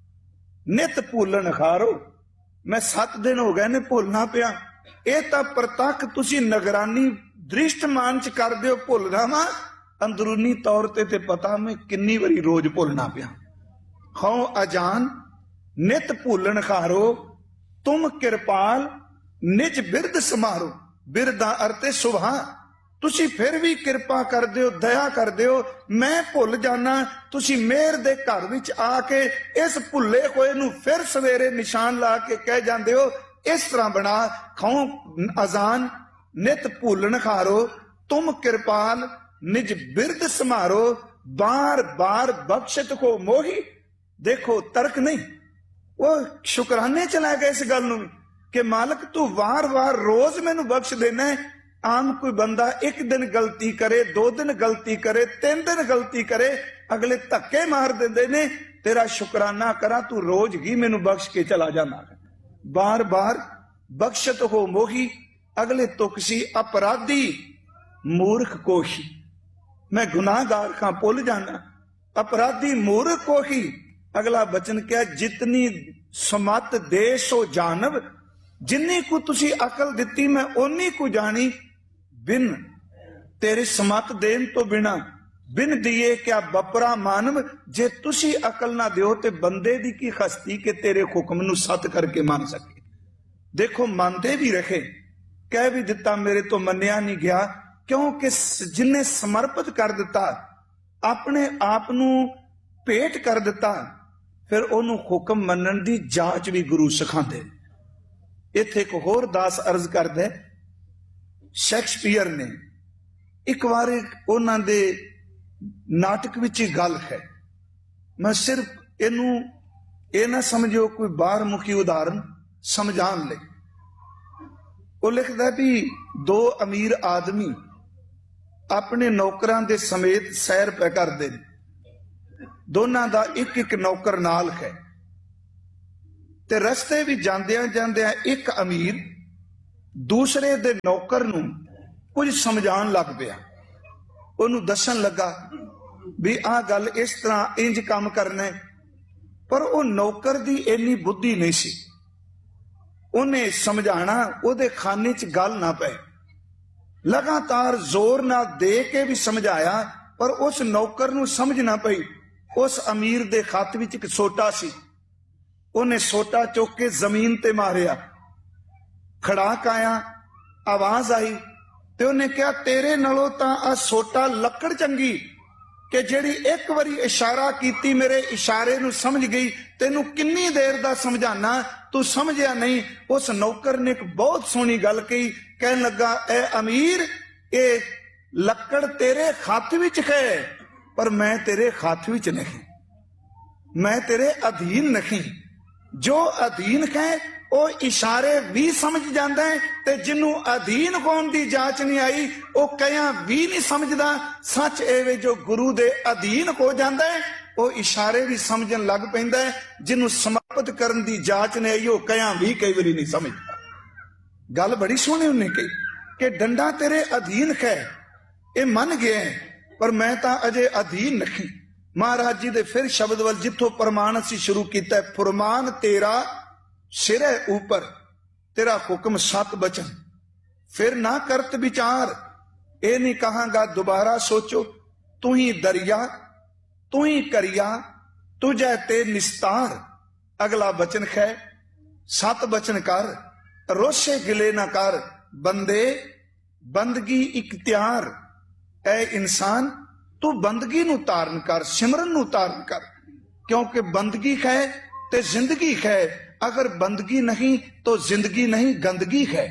Speaker 1: ਨਿਤ ਭੁੱਲਣ ਖਾਰੋ। ਮੈਂ 7 ਦਿਨ ਹੋ ਗਏ ਨੇ ਭੁੱਲਣਾ ਪਿਆ। ਇਹ ਤਾਂ ਪ੍ਰਤੱਖ ਤੁਸੀਂ ਨਿਗਰਾਨੀ ਦ੍ਰਿਸ਼ਟਮਾਨ ਚ ਕਰਦੇ ਹੋ ਭੁੱਲਦਾ ਵਾਂ, ਅੰਦਰੂਨੀ ਤੌਰ ਤੇ ਪਤਾ ਮੈਂ ਕਿੰਨੀ ਵਾਰੀ ਰੋਜ਼ ਭੁੱਲਣਾ ਪਿਆ। ਖਾਉ ਅਜਾਨ ਨਿਤ ਭੁੱਲਣ ਖਾਰੋ, ਤੁਮ ਕਿਰਪਾਲ ਨਿਜ ਬਿਰਦ ਸਮਾਰੋ। ਬਿਰਦ ਦਾ ਅਰਥ ਹੈ ਸੁਭਾ। ਤੁਸੀਂ ਫਿਰ ਵੀ ਕਿਰਪਾ ਕਰਦੇ ਹੋ, ਦਇਆ ਕਰਦੇ ਹੋ, ਮੈਂ ਭੁੱਲ ਜਾਣਾ। ਤੁਸੀਂ ਮਿਹਰ ਦੇ ਘਰ ਵਿੱਚ ਆ ਕੇ ਇਸ ਭੁੱਲੇ ਹੋਏ ਨੂੰ ਫਿਰ ਸਵੇਰੇ ਨਿਸ਼ਾਨ ਲਾ ਕੇ ਕਹਿ ਜਾਂਦੇ ਹੋ ਇਸ ਤਰ੍ਹਾਂ ਬਣਾ। ਖਾਉ ਅਜ਼ਾਨ ਨਿਤ ਭੁੱਲਣ ਖਾਰੋ, ਤੁਮ ਕਿਰਪਾਲ ਨਿਜ ਬਿਰਦ ਸਮਾਰੋ, ਬਾਰ ਬਾਰ ਬਖਸ਼ਤ ਕੋ ਮੋਹੀ। ਦੇਖੋ ਤਰਕ ਨਹੀਂ, ਉਹ ਸ਼ੁਕਰਾਨੇ ਚਲਾ ਗਏ ਇਸ ਗੱਲ ਨੂੰ ਕਿ ਮਾਲਕ ਤੂੰ ਵਾਰ-ਵਾਰ ਰੋਜ਼ ਮੈਨੂੰ ਬਖਸ਼ ਦੇਣਾ ਹੈ। ਆਮ ਕੋਈ ਬੰਦਾ 1 ਦਿਨ ਗਲਤੀ ਕਰੇ, 2 ਦਿਨ ਗਲਤੀ ਕਰੇ, 3 ਦਿਨ ਗਲਤੀ ਕਰੇ, ਅਗਲੇ ਧੱਕੇ ਮਾਰ ਦਿੰਦੇ ਨੇ। ਤੇਰਾ ਸ਼ੁਕਰਾਨਾ ਕਰਾਂ, ਤੂੰ ਰੋਜ਼ ਹੀ ਮੈਨੂੰ ਬਖਸ਼ ਕੇ ਚਲਾ ਜਾਂਦਾ। ਬਾਰ ਬਾਰ ਬਖਸ਼ਤ ਹੋ ਮੋਹੀ, ਅਗਲੇ ਤੁਕ ਸੀ ਅਪਰਾਧੀ ਮੂਰਖ ਕੋਹੀ। ਮੈਂ ਗੁਨਾਹਗਾਰ ਖਾਂ ਭੁੱਲ ਜਾਣਾ, ਅਪਰਾਧੀ ਮੂਰਖ ਕੋਹੀ। ਅਗਲਾ ਬਚਨ ਕਿਹਾ ਜਿਤਨੀ ਸਮਤ ਦੇ ਸੋ ਜਾਨਵ, ਜਿੰਨੀ ਕੁ ਤੁਸੀਂ ਅਕਲ ਦਿੱਤੀ ਮੈਂ ਓਨੀ ਕੁ ਜਾਣੀ। ਬਿਨ ਤੇਰੇ ਸਮਤ ਦੇਣ ਤੋਂ ਬਿਨਾ ਬਿਨ ਦੀਏ ਕਿਆ ਬਪਰਾ ਮਾਨਵ। ਜੇ ਤੁਸੀਂ ਅਕਲ ਨਾ ਦਿਓ ਤੇ ਬੰਦੇ ਦੀ ਕੀ ਖਸਤੀ ਕਿ ਤੇਰੇ ਹੁਕਮ ਨੂੰ ਸੱਤ ਕਰਕੇ ਮੰਨ ਸਕੇ। ਦੇਖੋ ਮੰਨਦੇ ਵੀ ਰਹੇ, ਕਹਿ ਵੀ ਦਿੱਤਾ ਮੇਰੇ ਤੋਂ ਮੰਨਿਆ ਨਹੀਂ ਗਿਆ, ਕਿਉਂਕਿ ਜਿੰਨੇ ਸਮਰਪਿਤ ਕਰ ਦਿੱਤਾ, ਆਪਣੇ ਆਪ ਨੂੰ ਭੇਟ ਕਰ ਦਿੱਤਾ, ਫਿਰ ਉਹਨੂੰ ਹੁਕਮ ਮੰਨਣ ਦੀ ਜਾਂਚ ਵੀ ਗੁਰੂ ਸਿਖਾਉਂਦੇ। ਇੱਥੇ ਇੱਕ ਹੋਰ ਦਾਸ ਅਰਜ਼ ਕਰਦਾ, ਸ਼ੇਕਸਪੀਅਰ ਨੇ ਇੱਕ ਵਾਰ ਉਹਨਾਂ ਦੇ ਨਾਟਕ ਵਿੱਚ ਹੀ ਗੱਲ ਹੈ, ਮੈਂ ਸਿਰਫ ਇਹਨੂੰ ਇਹ ਨਾ ਸਮਝਿਓ ਕੋਈ ਬਾਹਰ ਮੁਖੀ ਉਦਾਹਰਨ ਸਮਝਾਉਣ ਲਈ। ਉਹ ਲਿਖਦਾ ਵੀ 2 ਅਮੀਰ ਆਦਮੀ ਆਪਣੇ ਨੌਕਰਾਂ ਦੇ ਸਮੇਤ ਸੈਰ ਪੈ ਕਰਦੇ ਨੇ। ਦੋਨਾਂ ਦਾ ਇੱਕ ਇੱਕ ਨੌਕਰ ਨਾਲ ਹੈ ਤੇ ਰਸਤੇ ਵੀ ਜਾਂਦਿਆਂ ਜਾਂਦਿਆਂ ਇੱਕ ਅਮੀਰ ਦੂਸਰੇ ਦੇ ਨੌਕਰ ਨੂੰ ਕੁਝ ਸਮਝਾਉਣ ਲੱਗ ਪਿਆ। ਉਹਨੂੰ ਦੱਸਣ ਲੱਗਾ ਵੀ ਆਹ ਗੱਲ ਇਸ ਤਰ੍ਹਾਂ ਇੰਜ ਕੰਮ ਕਰਨਾ ਹੈ। ਪਰ ਉਹ ਨੌਕਰ ਦੀ ਇੰਨੀ ਬੁੱਧੀ ਨਹੀਂ ਸੀ, ਉਹਨੇ ਸਮਝਾਣਾ ਉਹਦੇ ਖਾਨੇ 'ਚ ਗੱਲ ਨਾ ਪਏ। ਲਗਾਤਾਰ ਜ਼ੋਰ ਨਾਲ ਦੇ ਕੇ ਵੀ ਸਮਝਾਇਆ, ਪਰ ਉਸ ਨੌਕਰ ਨੂੰ ਸਮਝ ਨਾ ਪਈ। ਉਸ ਅਮੀਰ ਦੇ ਹੱਥ ਵਿੱਚ ਇੱਕ ਸੋਟਾ ਸੀ, ਉਹਨੇ ਸੋਟਾ ਚੁੱਕ ਕੇ ਜ਼ਮੀਨ ਤੇ ਮਾਰਿਆ। ਖੜਾਕ ਆਇਆ, ਆਵਾਜ਼ ਆਈ ਤੇ ਉਹਨੇ ਕਿਹਾ ਤੇਰੇ ਨਾਲੋਂ ਤਾਂ ਆ ਸੋਟਾ ਲੱਕੜ ਚੰਗੀ ਕਿ ਜਿਹੜੀ ਇੱਕ ਵਾਰੀ ਇਸ਼ਾਰਾ ਕੀਤੀ ਮੇਰੇ ਇਸ਼ਾਰੇ ਨੂੰ ਸਮਝ ਗਈ। ਤੈਨੂੰ ਕਿੰਨੀ ਦੇਰ ਦਾ ਸਮਝਾਣਾ, ਤੂੰ ਸਮਝਿਆ ਨਹੀਂ। ਉਸ ਨੌਕਰ ਨੇ ਇੱਕ ਬਹੁਤ ਸੋਹਣੀ ਗੱਲ ਕਹੀ, ਕਹਿਣ ਲੱਗਾ ਐ ਅਮੀਰ, ਇਹ ਲੱਕੜ ਤੇਰੇ ਹੱਥ ਵਿੱਚ ਹੈ ਪਰ ਮੈਂ ਤੇਰੇ ਹੱਥ ਵਿੱਚ ਨਹੀਂ, ਮੈਂ ਤੇਰੇ ਅਧੀਨ ਨਹੀਂ। ਜੋ ਅਧੀਨ ਹੈ ਉਹ ਇਸ਼ਾਰੇ ਵੀ ਸਮਝ ਜਾਂਦਾ ਹੈ, ਤੇ ਜਿਹਨੂੰ ਅਧੀਨ ਹੋਣ ਦੀ ਜਾਂਚ ਨਹੀਂ ਆਈ ਉਹ ਕਹਿਆ ਵੀ ਨਹੀਂ ਸਮਝਦਾ। ਸੱਚ ਇਹ ਵੇ ਜੋ ਗੁਰੂ ਦੇ ਅਧੀਨ ਹੋ ਜਾਂਦਾ ਹੈ ਉਹ ਇਸ਼ਾਰੇ ਵੀ ਸਮਝਣ ਲੱਗ ਪੈਂਦਾ ਹੈ। ਜਿਹਨੂੰ ਸਮਰਪਿਤ ਕਰਨ ਦੀ ਜਾਂਚ ਨਹੀਂ ਆਈ ਉਹ ਕਹਿਆ ਵੀ ਕਈ ਵਾਰੀ ਨਹੀਂ ਸਮਝਦਾ। ਗੱਲ ਬੜੀ ਸੋਹਣੀ ਉਹਨੇ ਕਹੀ ਕਿ ਡੰਡਾ ਤੇਰੇ ਅਧੀਨ ਹੈ, ਇਹ ਮੰਨ ਗਿਆ, ਪਰ ਮੈਂ ਤਾਂ ਅਜੇ ਅਧੀਨ ਨਹੀਂ। ਮਹਾਰਾਜ ਜੀ ਦੇ ਫਿਰ ਸ਼ਬਦ ਵੱਲ ਜਿੱਥੋਂ ਪ੍ਰਮਾਣ ਅਸੀਂ ਸ਼ੁਰੂ ਕੀਤਾ, ਫੁਰਮਾਨ ਤੇਰਾ ਸਿਰ ਹੈ ਊਪਰ, ਤੇਰਾ ਹੁਕਮ ਸਤ ਬਚਨ, ਫਿਰ ਨਾ ਕਰਤ ਵਿਚਾਰ। ਇਹ ਨਹੀਂ ਕਹਾਂਗਾ ਦੁਬਾਰਾ ਸੋਚੋ, ਤੂੰ ਹੀ ਦਰਿਆ ਤੂੰ ਹੀ ਕਰਿਆ, ਤੁਝੇ ਤੇ ਨਿਸਤਾਰ। ਅਗਲਾ ਬਚਨ ਹੈ ਸਤ ਬਚਨ ਕਰ, ਰੋਸ਼ੇ ਗਿਲੇ ਨਾ ਕਰ, ਬੰਦੇ ਬੰਦਗੀ ਇਖਤਿਆਰ। ਐ ਇਨਸਾਨ ਤੂੰ ਬੰਦਗੀ ਨੂੰ ਧਾਰਨ ਕਰ, ਸਿਮਰਨ ਨੂੰ ਧਾਰਨ ਕਰ, ਕਿਉਂਕਿ ਬੰਦਗੀ ਹੈ ਤੇ ਜ਼ਿੰਦਗੀ है। अगर बंदगी नहीं तो जिंदगी नहीं, गंदगी है।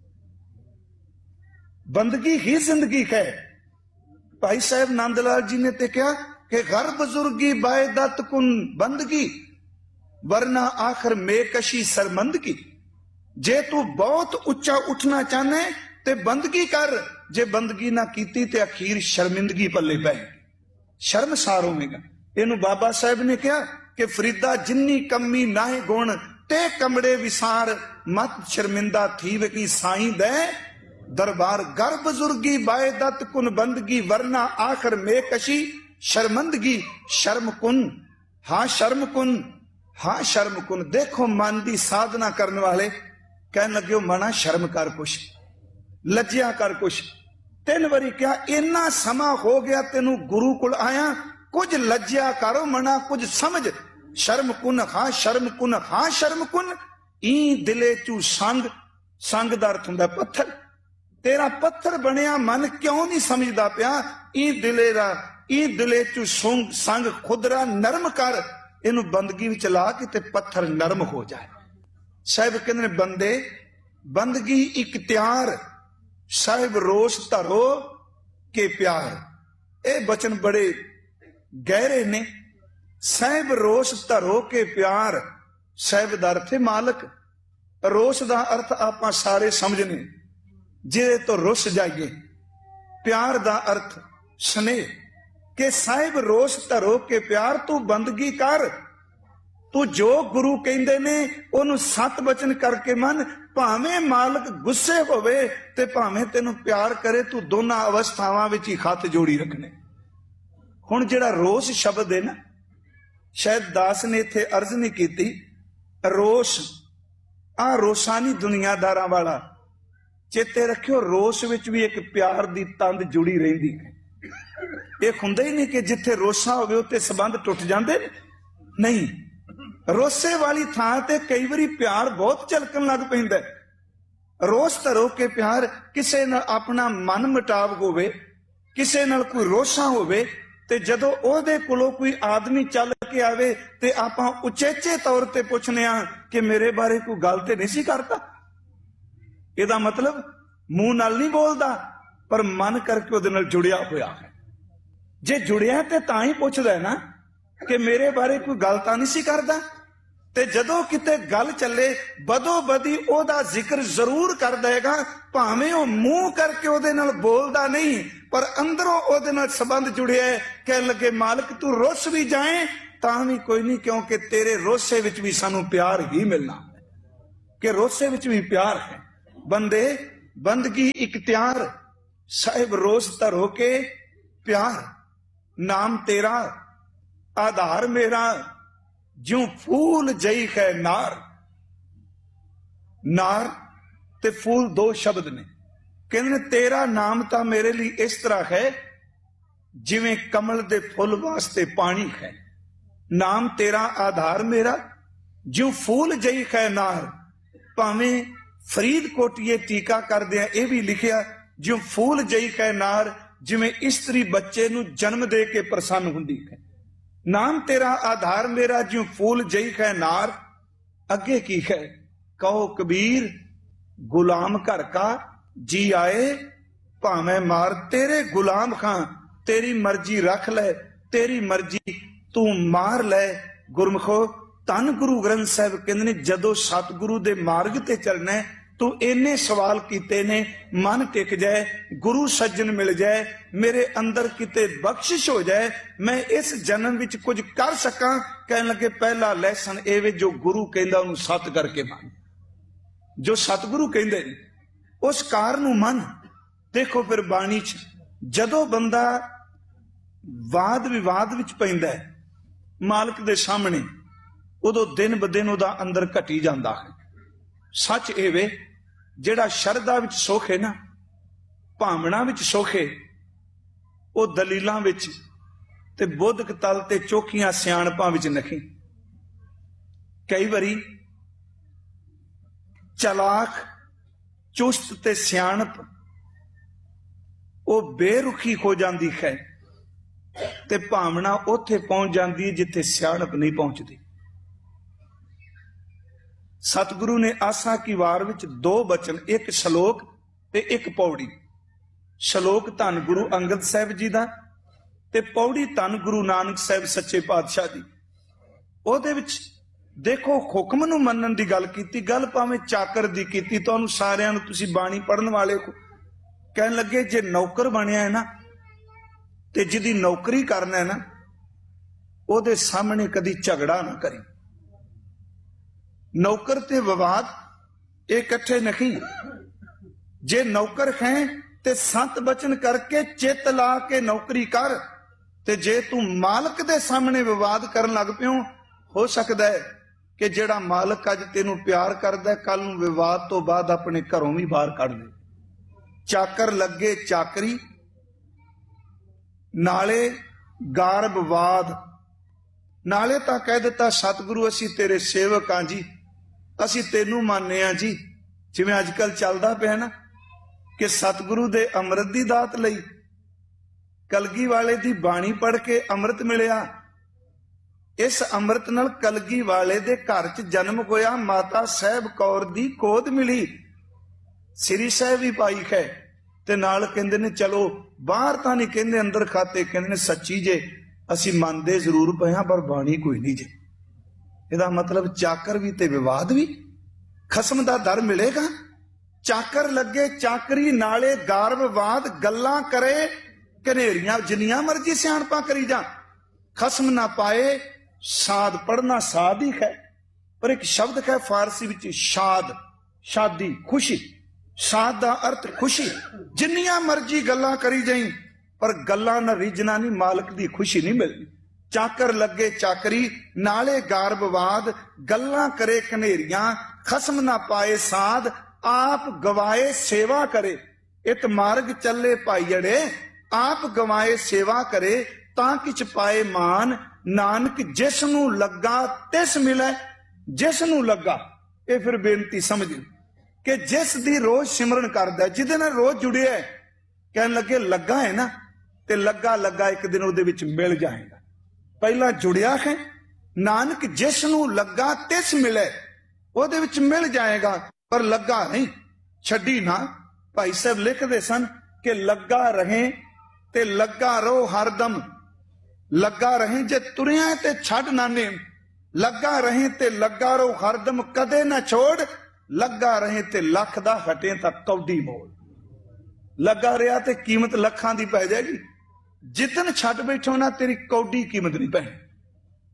Speaker 1: बंदगी ही जिंदगी है। भाई साहब नंदलाल जी ने तो क्या कि घर बुजुर्गी बायदत कुन बंदगी, वरना आखिर मेकशी शर्मंदगी। जे तू बहुत उच्चा उठना चाहना है ते बंदगी कर, जे बंदगी ना कीती ते अखीर शर्मिंदगी पल्ले पैगी, शर्मसार होवेगा। इनू बाबा साहब ने कहा कि फरीदा जिन्नी कमी नाहे गुण ते कमड़े विसार, मत शर्मिंदा थी की साई दे दरबार। घर बुजुर्गी बायदत कुन बंदगी, वरना आखिर में कशी शर्मंदगी। शर्म कुन, हाँ शर्म कुन, हाँ शर्म कुन। देखो मन की साधना करने वाले कहन लगे मना शर्म कर कुछ, लज्जिया कर कुछ। 3 बारी क्या इन्ना समा हो गया तेनू गुरु कुल आया, कुछ लज्जिया करो मना, कुछ समझ। शर्म कुन, हाँ शर्म कुन, हाँ शर्म कुन। ई दिले चू संग, संग दा अर्थ हुंदा पत्थर। तेरा पत्थर बनिया मन क्यों नहीं समझदा पिया। ई दिले चू संग खुदरा नरम कर, इनू बंदगी विच ला के ते पत्थर नरम हो जाए। साहिब कहंदे ने बंदे बंदगी इख्तियार, साहिब रोश धरो के प्यार। ये बचन बड़े गहरे ने। साहिब रोश धरो के प्यार, साहिब दा अर्थ है मालक। रोश दा अर्थ आपां सारे समझने, जिहदे तो रुस जाइए। प्यार दा अर्थ स्नेह, के साहिब रोश धरो के प्यार, तू बंदगी कर, तू जो गुरु कहंदे ने ओनू सत बचन करके मन। भावें मालक गुस्से होवे ते भावें तेनू प्यार करे, तू दोनों अवस्थावां विच ही हथ जोड़ी रखने। हुण जिहड़ा रोश शब्द है ना, शायद दास ने इत्थे अर्ज नहीं की। रोश आ रोसानी दुनियादारां वाला, चेते रखियो रोश विच भी एक प्यार दी तंद जुड़ी रहिंदी है। ये हुंदा ही नहीं कि जिथे रोसा होवे उत्ते संबंध टुट जांदे नहीं। रोसे वाली थां ते कई बारी प्यार बहुत झलकन लग पैंदा है। रोस धरो के प्यार, किसे नाल अपना मन मुटाव होवे, किसे नाल कोई रोसा होवे, ते जदों ओहदे कोलों कोई आदमी चल के आवे ते आपां उचेचे तौर ते पुछने आ कि मेरे बारे कोई गल ते नहीं सी करता। इहदा मतलब मूंह नाल नहीं बोलदा, पर मन करके उहदे नाल जुड़िया होया है। जे जुड़िया ते तां ही पुछदा है ना कि मेरे बारे कोई गल तां नहीं सी करदा। ते जदों किते गल चले बदो बदी ओहदा जिक्र जरूर कर देगा, भावें ओ मूंह करके ओहदे नाल बोलदा नहीं, पर अंदरों ओहदे नाल संबंध जुड़िया है। कह लगे मालिक तू रुस भी जाए ਤਾਂ ਵੀ ਕੋਈ ਨਹੀਂ, ਕਿਉਂਕਿ ਤੇਰੇ ਰੋਸੇ ਵਿੱਚ ਵੀ ਸਾਨੂੰ ਪਿਆਰ ਹੀ ਮਿਲਣਾ ਹੈ, ਕਿ ਰੋਸੇ ਵਿੱਚ ਵੀ ਪਿਆਰ ਹੈ। ਬੰਦੇ ਬੰਦਗੀ ਇਖਤਿਆਰ, ਸਾਹਿਬ ਰੋਸ ਧਰੋ ਕੇ ਪਿਆਰ। ਨਾਮ ਤੇਰਾ ਆਧਾਰ ਮੇਰਾ, ਜਿਉ ਫੂਲ ਜਈ ਹੈ ਨਾਰ। ਨਾਰ ਤੇ ਫੂਲ ਦੋ ਸ਼ਬਦ ਨੇ। ਕਹਿੰਦੇ ਨੇ ਤੇਰਾ ਨਾਮ ਤਾਂ ਮੇਰੇ ਲਈ ਇਸ ਤਰ੍ਹਾਂ ਹੈ ਜਿਵੇਂ ਕਮਲ ਦੇ ਫੁੱਲ ਵਾਸਤੇ ਪਾਣੀ ਹੈ। ਨਾਮ ਤੇਰਾ ਆਧਾਰ ਮੇਰਾ, ਜਿਉ ਫੂਲ ਜਈ ਹੈ ਨਾਰ। ਭਾਵੇਂ ਫਰੀਦਕੋਟੀਏ ਟੀਕਾ ਕਰਦੇ ਆ ਇਹ ਵੀ ਲਿਖਿਆ, ਜਿਉ ਫੂਲ ਜਈ ਹੈ ਨਾਰ, ਜਿਵੇਂ ਇਸਤਰੀ ਬੱਚੇ ਨੂੰ ਜਨਮ ਦੇ ਕੇ ਪ੍ਰਸੰਨ ਹੁੰਦੀ ਹੈ। ਨਾਮ ਤੇਰਾ ਆਧਾਰ ਮੇਰਾ, ਜਿਉ ਫੂਲ ਜਈ ਹੈ ਨਾਰ। ਅੱਗੇ ਕੀ ਹੈ? ਕਹੋ ਕਬੀਰ ਗੁਲਾਮ ਘਰ ਕਾ ਜੀ ਆਏ, ਭਾਵੇਂ ਮਾਰ ਤੇਰੇ ਗੁਲਾਮ ਖਾਂ। ਤੇਰੀ ਮਰਜ਼ੀ ਰੱਖ ਲੈ, ਤੇਰੀ ਮਰਜ਼ੀ ਤੂੰ ਮਾਰ ਲੈ। ਗੁਰਮਖੋ ਧੰਨ ਗੁਰੂ ਗ੍ਰੰਥ ਸਾਹਿਬ ਕਹਿੰਦੇ ਨੇ ਜਦੋਂ ਸਤਿਗੁਰੂ ਦੇ ਮਾਰਗ ਤੇ ਚੱਲਣਾ ਤੂੰ ਇੰਨੇ ਸਵਾਲ ਕੀਤੇ ਨੇ, ਮਨ ਟਿਕ ਜਾਏ, ਗੁਰੂ ਸੱਜਣ ਮਿਲ ਜਾਏ, ਮੇਰੇ ਅੰਦਰ ਕਿਤੇ ਬਖਸ਼ਿਸ਼ ਹੋ ਜਾਏ, ਮੈਂ ਇਸ ਜਨਮ ਵਿੱਚ ਕੁਝ ਕਰ ਸਕਾਂ। ਕਹਿਣ ਲੱਗੇ ਪਹਿਲਾ ਲੈਸਨ ਇਹ ਵੇ, ਜੋ ਗੁਰੂ ਕਹਿੰਦਾ ਉਹਨੂੰ ਸਤ ਕਰਕੇ ਮੰਨ। ਜੋ ਸਤਿਗੁਰੂ ਕਹਿੰਦੇ ਨੇ ਉਸ ਕਾਰ ਨੂੰ ਮੰਨ। ਦੇਖੋ ਫਿਰ ਬਾਣੀ 'ਚ ਜਦੋਂ ਬੰਦਾ ਵਾਦ ਵਿਵਾਦ ਵਿੱਚ ਪੈਂਦਾ ਹੈ ਮਾਲਕ ਦੇ ਸਾਹਮਣੇ, ਉਦੋਂ ਦਿਨ ਬ ਦਿਨ ਉਹਦਾ ਅੰਦਰ ਘਟੀ ਜਾਂਦਾ ਹੈ। ਸੱਚ ਇਹ ਵੇ, ਜਿਹੜਾ ਸ਼ਰਧਾ ਵਿੱਚ ਸੁੱਖ ਹੈ ਨਾ, ਭਾਵਨਾ ਵਿੱਚ ਸੁੱਖ ਹੈ, ਉਹ ਦਲੀਲਾਂ ਵਿੱਚ ਤੇ ਬੁੱਧਕ ਤਲ ਤੇ ਚੋਖੀਆਂ ਸਿਆਣਪਾਂ ਵਿੱਚ ਨਹੀਂ। ਕਈ ਵਾਰੀ ਚਲਾਕ ਚੁਸਤ ਤੇ ਸਿਆਣਪ ਉਹ ਬੇਰੁਖੀ ਹੋ ਜਾਂਦੀ ਹੈ ਤੇ ਭਾਵਨਾ ਉੱਥੇ ਪਹੁੰਚ ਜਾਂਦੀ ਹੈ ਜਿੱਥੇ ਸਿਆਣਪ ਨਹੀਂ ਪਹੁੰਚਦੀ। ਸਤਿਗੁਰੂ ਨੇ ਆਸਾ ਕੀ ਵਾਰ ਵਿੱਚ ਦੋ ਬਚਨ, ਇੱਕ ਸ਼ਲੋਕ ਤੇ ਇੱਕ ਪੌੜੀ। ਸ਼ਲੋਕ ਧੰਨ ਗੁਰੂ ਅੰਗਦ ਸਾਹਿਬ ਜੀ ਦਾ ਤੇ ਪੌੜੀ ਧੰਨ ਗੁਰੂ ਨਾਨਕ ਸਾਹਿਬ ਸੱਚੇ ਪਾਤਸ਼ਾਹ ਦੀ। ਉਹਦੇ ਵਿੱਚ ਦੇਖੋ ਹੁਕਮ ਨੂੰ ਮੰਨਣ ਦੀ ਗੱਲ ਕੀਤੀ, ਗੱਲ ਭਾਵੇਂ ਚਾਕਰ ਦੀ ਕੀਤੀ। ਤੁਹਾਨੂੰ ਸਾਰਿਆਂ ਨੂੰ, ਤੁਸੀਂ ਬਾਣੀ ਪੜ੍ਹਨ ਵਾਲੇ ਕਹਿਣ ਲੱਗੇ ਜੇ ਨੌਕਰ ਬਣਿਆ ਹੈ ਨਾ ਤੇ ਜਿਹਦੀ ਨੌਕਰੀ ਕਰਨਾ ਹੈ ਨਾ, ਉਹਦੇ ਸਾਹਮਣੇ ਕਦੀ ਝਗੜਾ ਨਾ ਕਰੀ। ਨੌਕਰ ਤੇ ਵਿਵਾਦ ਇਹ ਇਕੱਠੇ ਨਹੀਂ। ਜੇ ਨੌਕਰ ਹੈ ਤੇ ਸੰਤ ਬਚਨ ਕਰਕੇ ਚਿੱਤ ਲਾ ਕੇ ਨੌਕਰੀ ਕਰ, ਤੇ ਜੇ ਤੂੰ ਮਾਲਕ ਦੇ ਸਾਹਮਣੇ ਵਿਵਾਦ ਕਰਨ ਲੱਗ ਪਿਓ, ਹੋ ਸਕਦਾ ਹੈ ਕਿ ਜਿਹੜਾ ਮਾਲਕ ਅੱਜ ਤੈਨੂੰ ਪਿਆਰ ਕਰਦਾ ਕੱਲ ਨੂੰ ਵਿਵਾਦ ਤੋਂ ਬਾਅਦ ਆਪਣੇ ਘਰੋਂ ਵੀ ਬਾਹਰ ਕੱਢ ਦੇ। ਚਾਕਰ ਲੱਗੇ ਚਾਕਰੀ, ਨਾਲੇ ਗਾਰਬਵਾਦ, ਨਾਲੇ ਤਾਂ ਕਹਿ ਦਿੱਤਾ ਸਤਿਗੁਰੂ ਅਸੀਂ ਤੇਰੇ ਸੇਵਕ ਹਾਂ ਜੀ, ਅਸੀਂ ਤੈਨੂੰ ਮੰਨਦੇ ਹਾਂ ਜੀ। ਜਿਵੇਂ ਅੱਜ ਕੱਲ ਚੱਲਦਾ ਪਿਆ ਨਾ ਕਿ ਸਤਿਗੁਰੂ ਦੇ ਅੰਮ੍ਰਿਤ ਦੀ ਦਾਤ ਲਈ, ਕਲਗੀ ਵਾਲੇ ਦੀ ਬਾਣੀ ਪੜ੍ਹ ਕੇ ਅੰਮ੍ਰਿਤ ਮਿਲਿਆ। ਇਸ ਅੰਮ੍ਰਿਤ ਨਾਲ ਕਲਗੀ ਵਾਲੇ ਦੇ ਘਰ 'ਚ ਜਨਮ ਹੋਇਆ, ਮਾਤਾ ਸਾਹਿਬ ਕੌਰ ਦੀ ਗੋਦ ਮਿਲੀ, ਸ੍ਰੀ ਸਾਹਿਬ ਵੀ ਪਾਈ ਹੈ। ਤੇ ਨਾਲ ਕਹਿੰਦੇ ਨੇ ਚਲੋ ਬਾਹਰ ਤਾਂ ਨਹੀਂ ਕਹਿੰਦੇ ਅੰਦਰ ਖਾਤੇ, ਕਹਿੰਦੇ ਨੇ ਸੱਚੀ ਜੇ ਅਸੀਂ ਮੰਨਦੇ ਜ਼ਰੂਰ ਪਏ ਹਾਂ ਪਰ ਬਾਣੀ ਕੋਈ ਨਹੀਂ ਜੇ। ਇਹਦਾ ਮਤਲਬ ਚਾਕਰ ਵੀ ਤੇ ਵਿਵਾਦ ਵੀ, ਖਸਮ ਦਾ ਦਰ ਮਿਲੇਗਾ। ਚਾਕਰ ਲੱਗੇ ਚਾਕਰੀ, ਨਾਲੇ ਗਾਰਬਵਾਦ, ਗੱਲਾਂ ਕਰੇ ਘਨੇਰੀਆਂ, ਜਿੰਨੀਆਂ ਮਰਜ਼ੀ ਸਿਆਣਪਾਂ ਕਰੀ ਜਾ, ਖਸਮ ਨਾ ਪਾਏ। ਸਾਧ ਪੜਨਾ ਸਾਧ ਹੀ ਹੈ, ਪਰ ਇੱਕ ਸ਼ਬਦ ਹੈ ਫਾਰਸੀ ਵਿੱਚ ਸ਼ਾਦ, ਸ਼ਾਦੀ, ਖੁਸ਼ੀ। ਸਾਧ ਦਾ ਅਰਥ ਖੁਸ਼ੀ। ਜਿੰਨੀਆਂ ਮਰਜ਼ੀ ਗੱਲਾਂ ਕਰੀ ਜਾਈ ਪਰ ਗੱਲਾਂ ਨਾਲ ਰੀਝਣਾ ਨਹੀਂ, ਮਾਲਕ ਦੀ ਖੁਸ਼ੀ ਨਹੀਂ ਮਿਲਦੀ। ਚਾਕਰ ਲੱਗੇ ਚਾਕਰੀ, ਨਾਲੇ ਗਾਰਬਵਾਦ, ਗੱਲਾਂ ਕਰੇ ਘਨੇਰੀਆਂ, ਖਸਮ ਨਾ ਪਾਏ ਸਾਧ, ਆਪ ਗਵਾਏ ਸੇਵਾ ਕਰੇ। ਇਤ ਮਾਰਗ ਚੱਲੇ ਭਾਈੜੇ, ਆਪ ਗਵਾਏ ਸੇਵਾ ਕਰੇ, ਤਾਂ ਕਿਛ ਪਾਏ ਮਾਨ। ਨਾਨਕ ਜਿਸ ਨੂੰ ਲੱਗਾ ਤਿਸ ਮਿਲੇ, ਜਿਸ ਨੂੰ ਲੱਗਾ। ਇਹ ਫਿਰ ਬੇਨਤੀ ਸਮਝ ਕਿ ਜਿਸ ਦੀ ਰੋਜ਼ ਸਿਮਰਨ ਕਰਦਾ, ਜਿਹਦੇ ਨਾਲ ਰੋਜ਼ ਜੁੜਿਆ, ਕਹਿਣ ਲੱਗੇ ਲੱਗਾ ਹੈ ਨਾ, ਤੇ ਲੱਗਾ ਲੱਗਾ ਇੱਕ ਦਿਨ ਉਹਦੇ ਵਿੱਚ ਮਿਲ ਜਾਏਗਾ। ਪਹਿਲਾਂ ਜੁੜਿਆ ਹੈ, ਨਾਨਕ ਜਿਸ ਨੂੰ ਲੱਗਾ ਤਿਸ ਮਿਲੇ, ਉਹਦੇ ਵਿੱਚ ਮਿਲ ਜਾਏਗਾ, ਪਰ ਲੱਗਾ ਨਹੀਂ, ਛੱਡੀ ਨਾ। ਭਾਈ ਸਾਹਿਬ ਲਿਖਦੇ ਸਨ ਕਿ ਲੱਗਾ ਰਹੇ ਤੇ ਲੱਗਾ ਰਹੋ ਹਰਦਮ। ਲੱਗਾ ਰਹੇ ਜੇ ਤੁਰਿਆ ਤੇ ਛੱਡ ਨਾ ਨੇਮ, ਲੱਗਾ ਰਹੇ ਤੇ ਲੱਗਾ ਰਹੋ ਹਰਦਮ, ਕਦੇ ਨਾ ਛੋੜ। ਲੱਗਾ ਰਹੇ ਤੇ ਲੱਖ ਦਾ ਹਟੇ ਤਾਂ ਕੌਡੀ ਮੋੜ। ਲੱਗਾ ਰਿਹਾ ਤੇ ਕੀਮਤ ਲੱਖਾਂ ਦੀ ਪੈ ਜਾਏਗੀ, ਜਿੱਦਨ ਛੱਡ ਬੈਠੋ ਨਾ ਤੇਰੀ ਕੌਡੀ ਕੀਮਤ ਨਹੀਂ ਪੈਣੀ।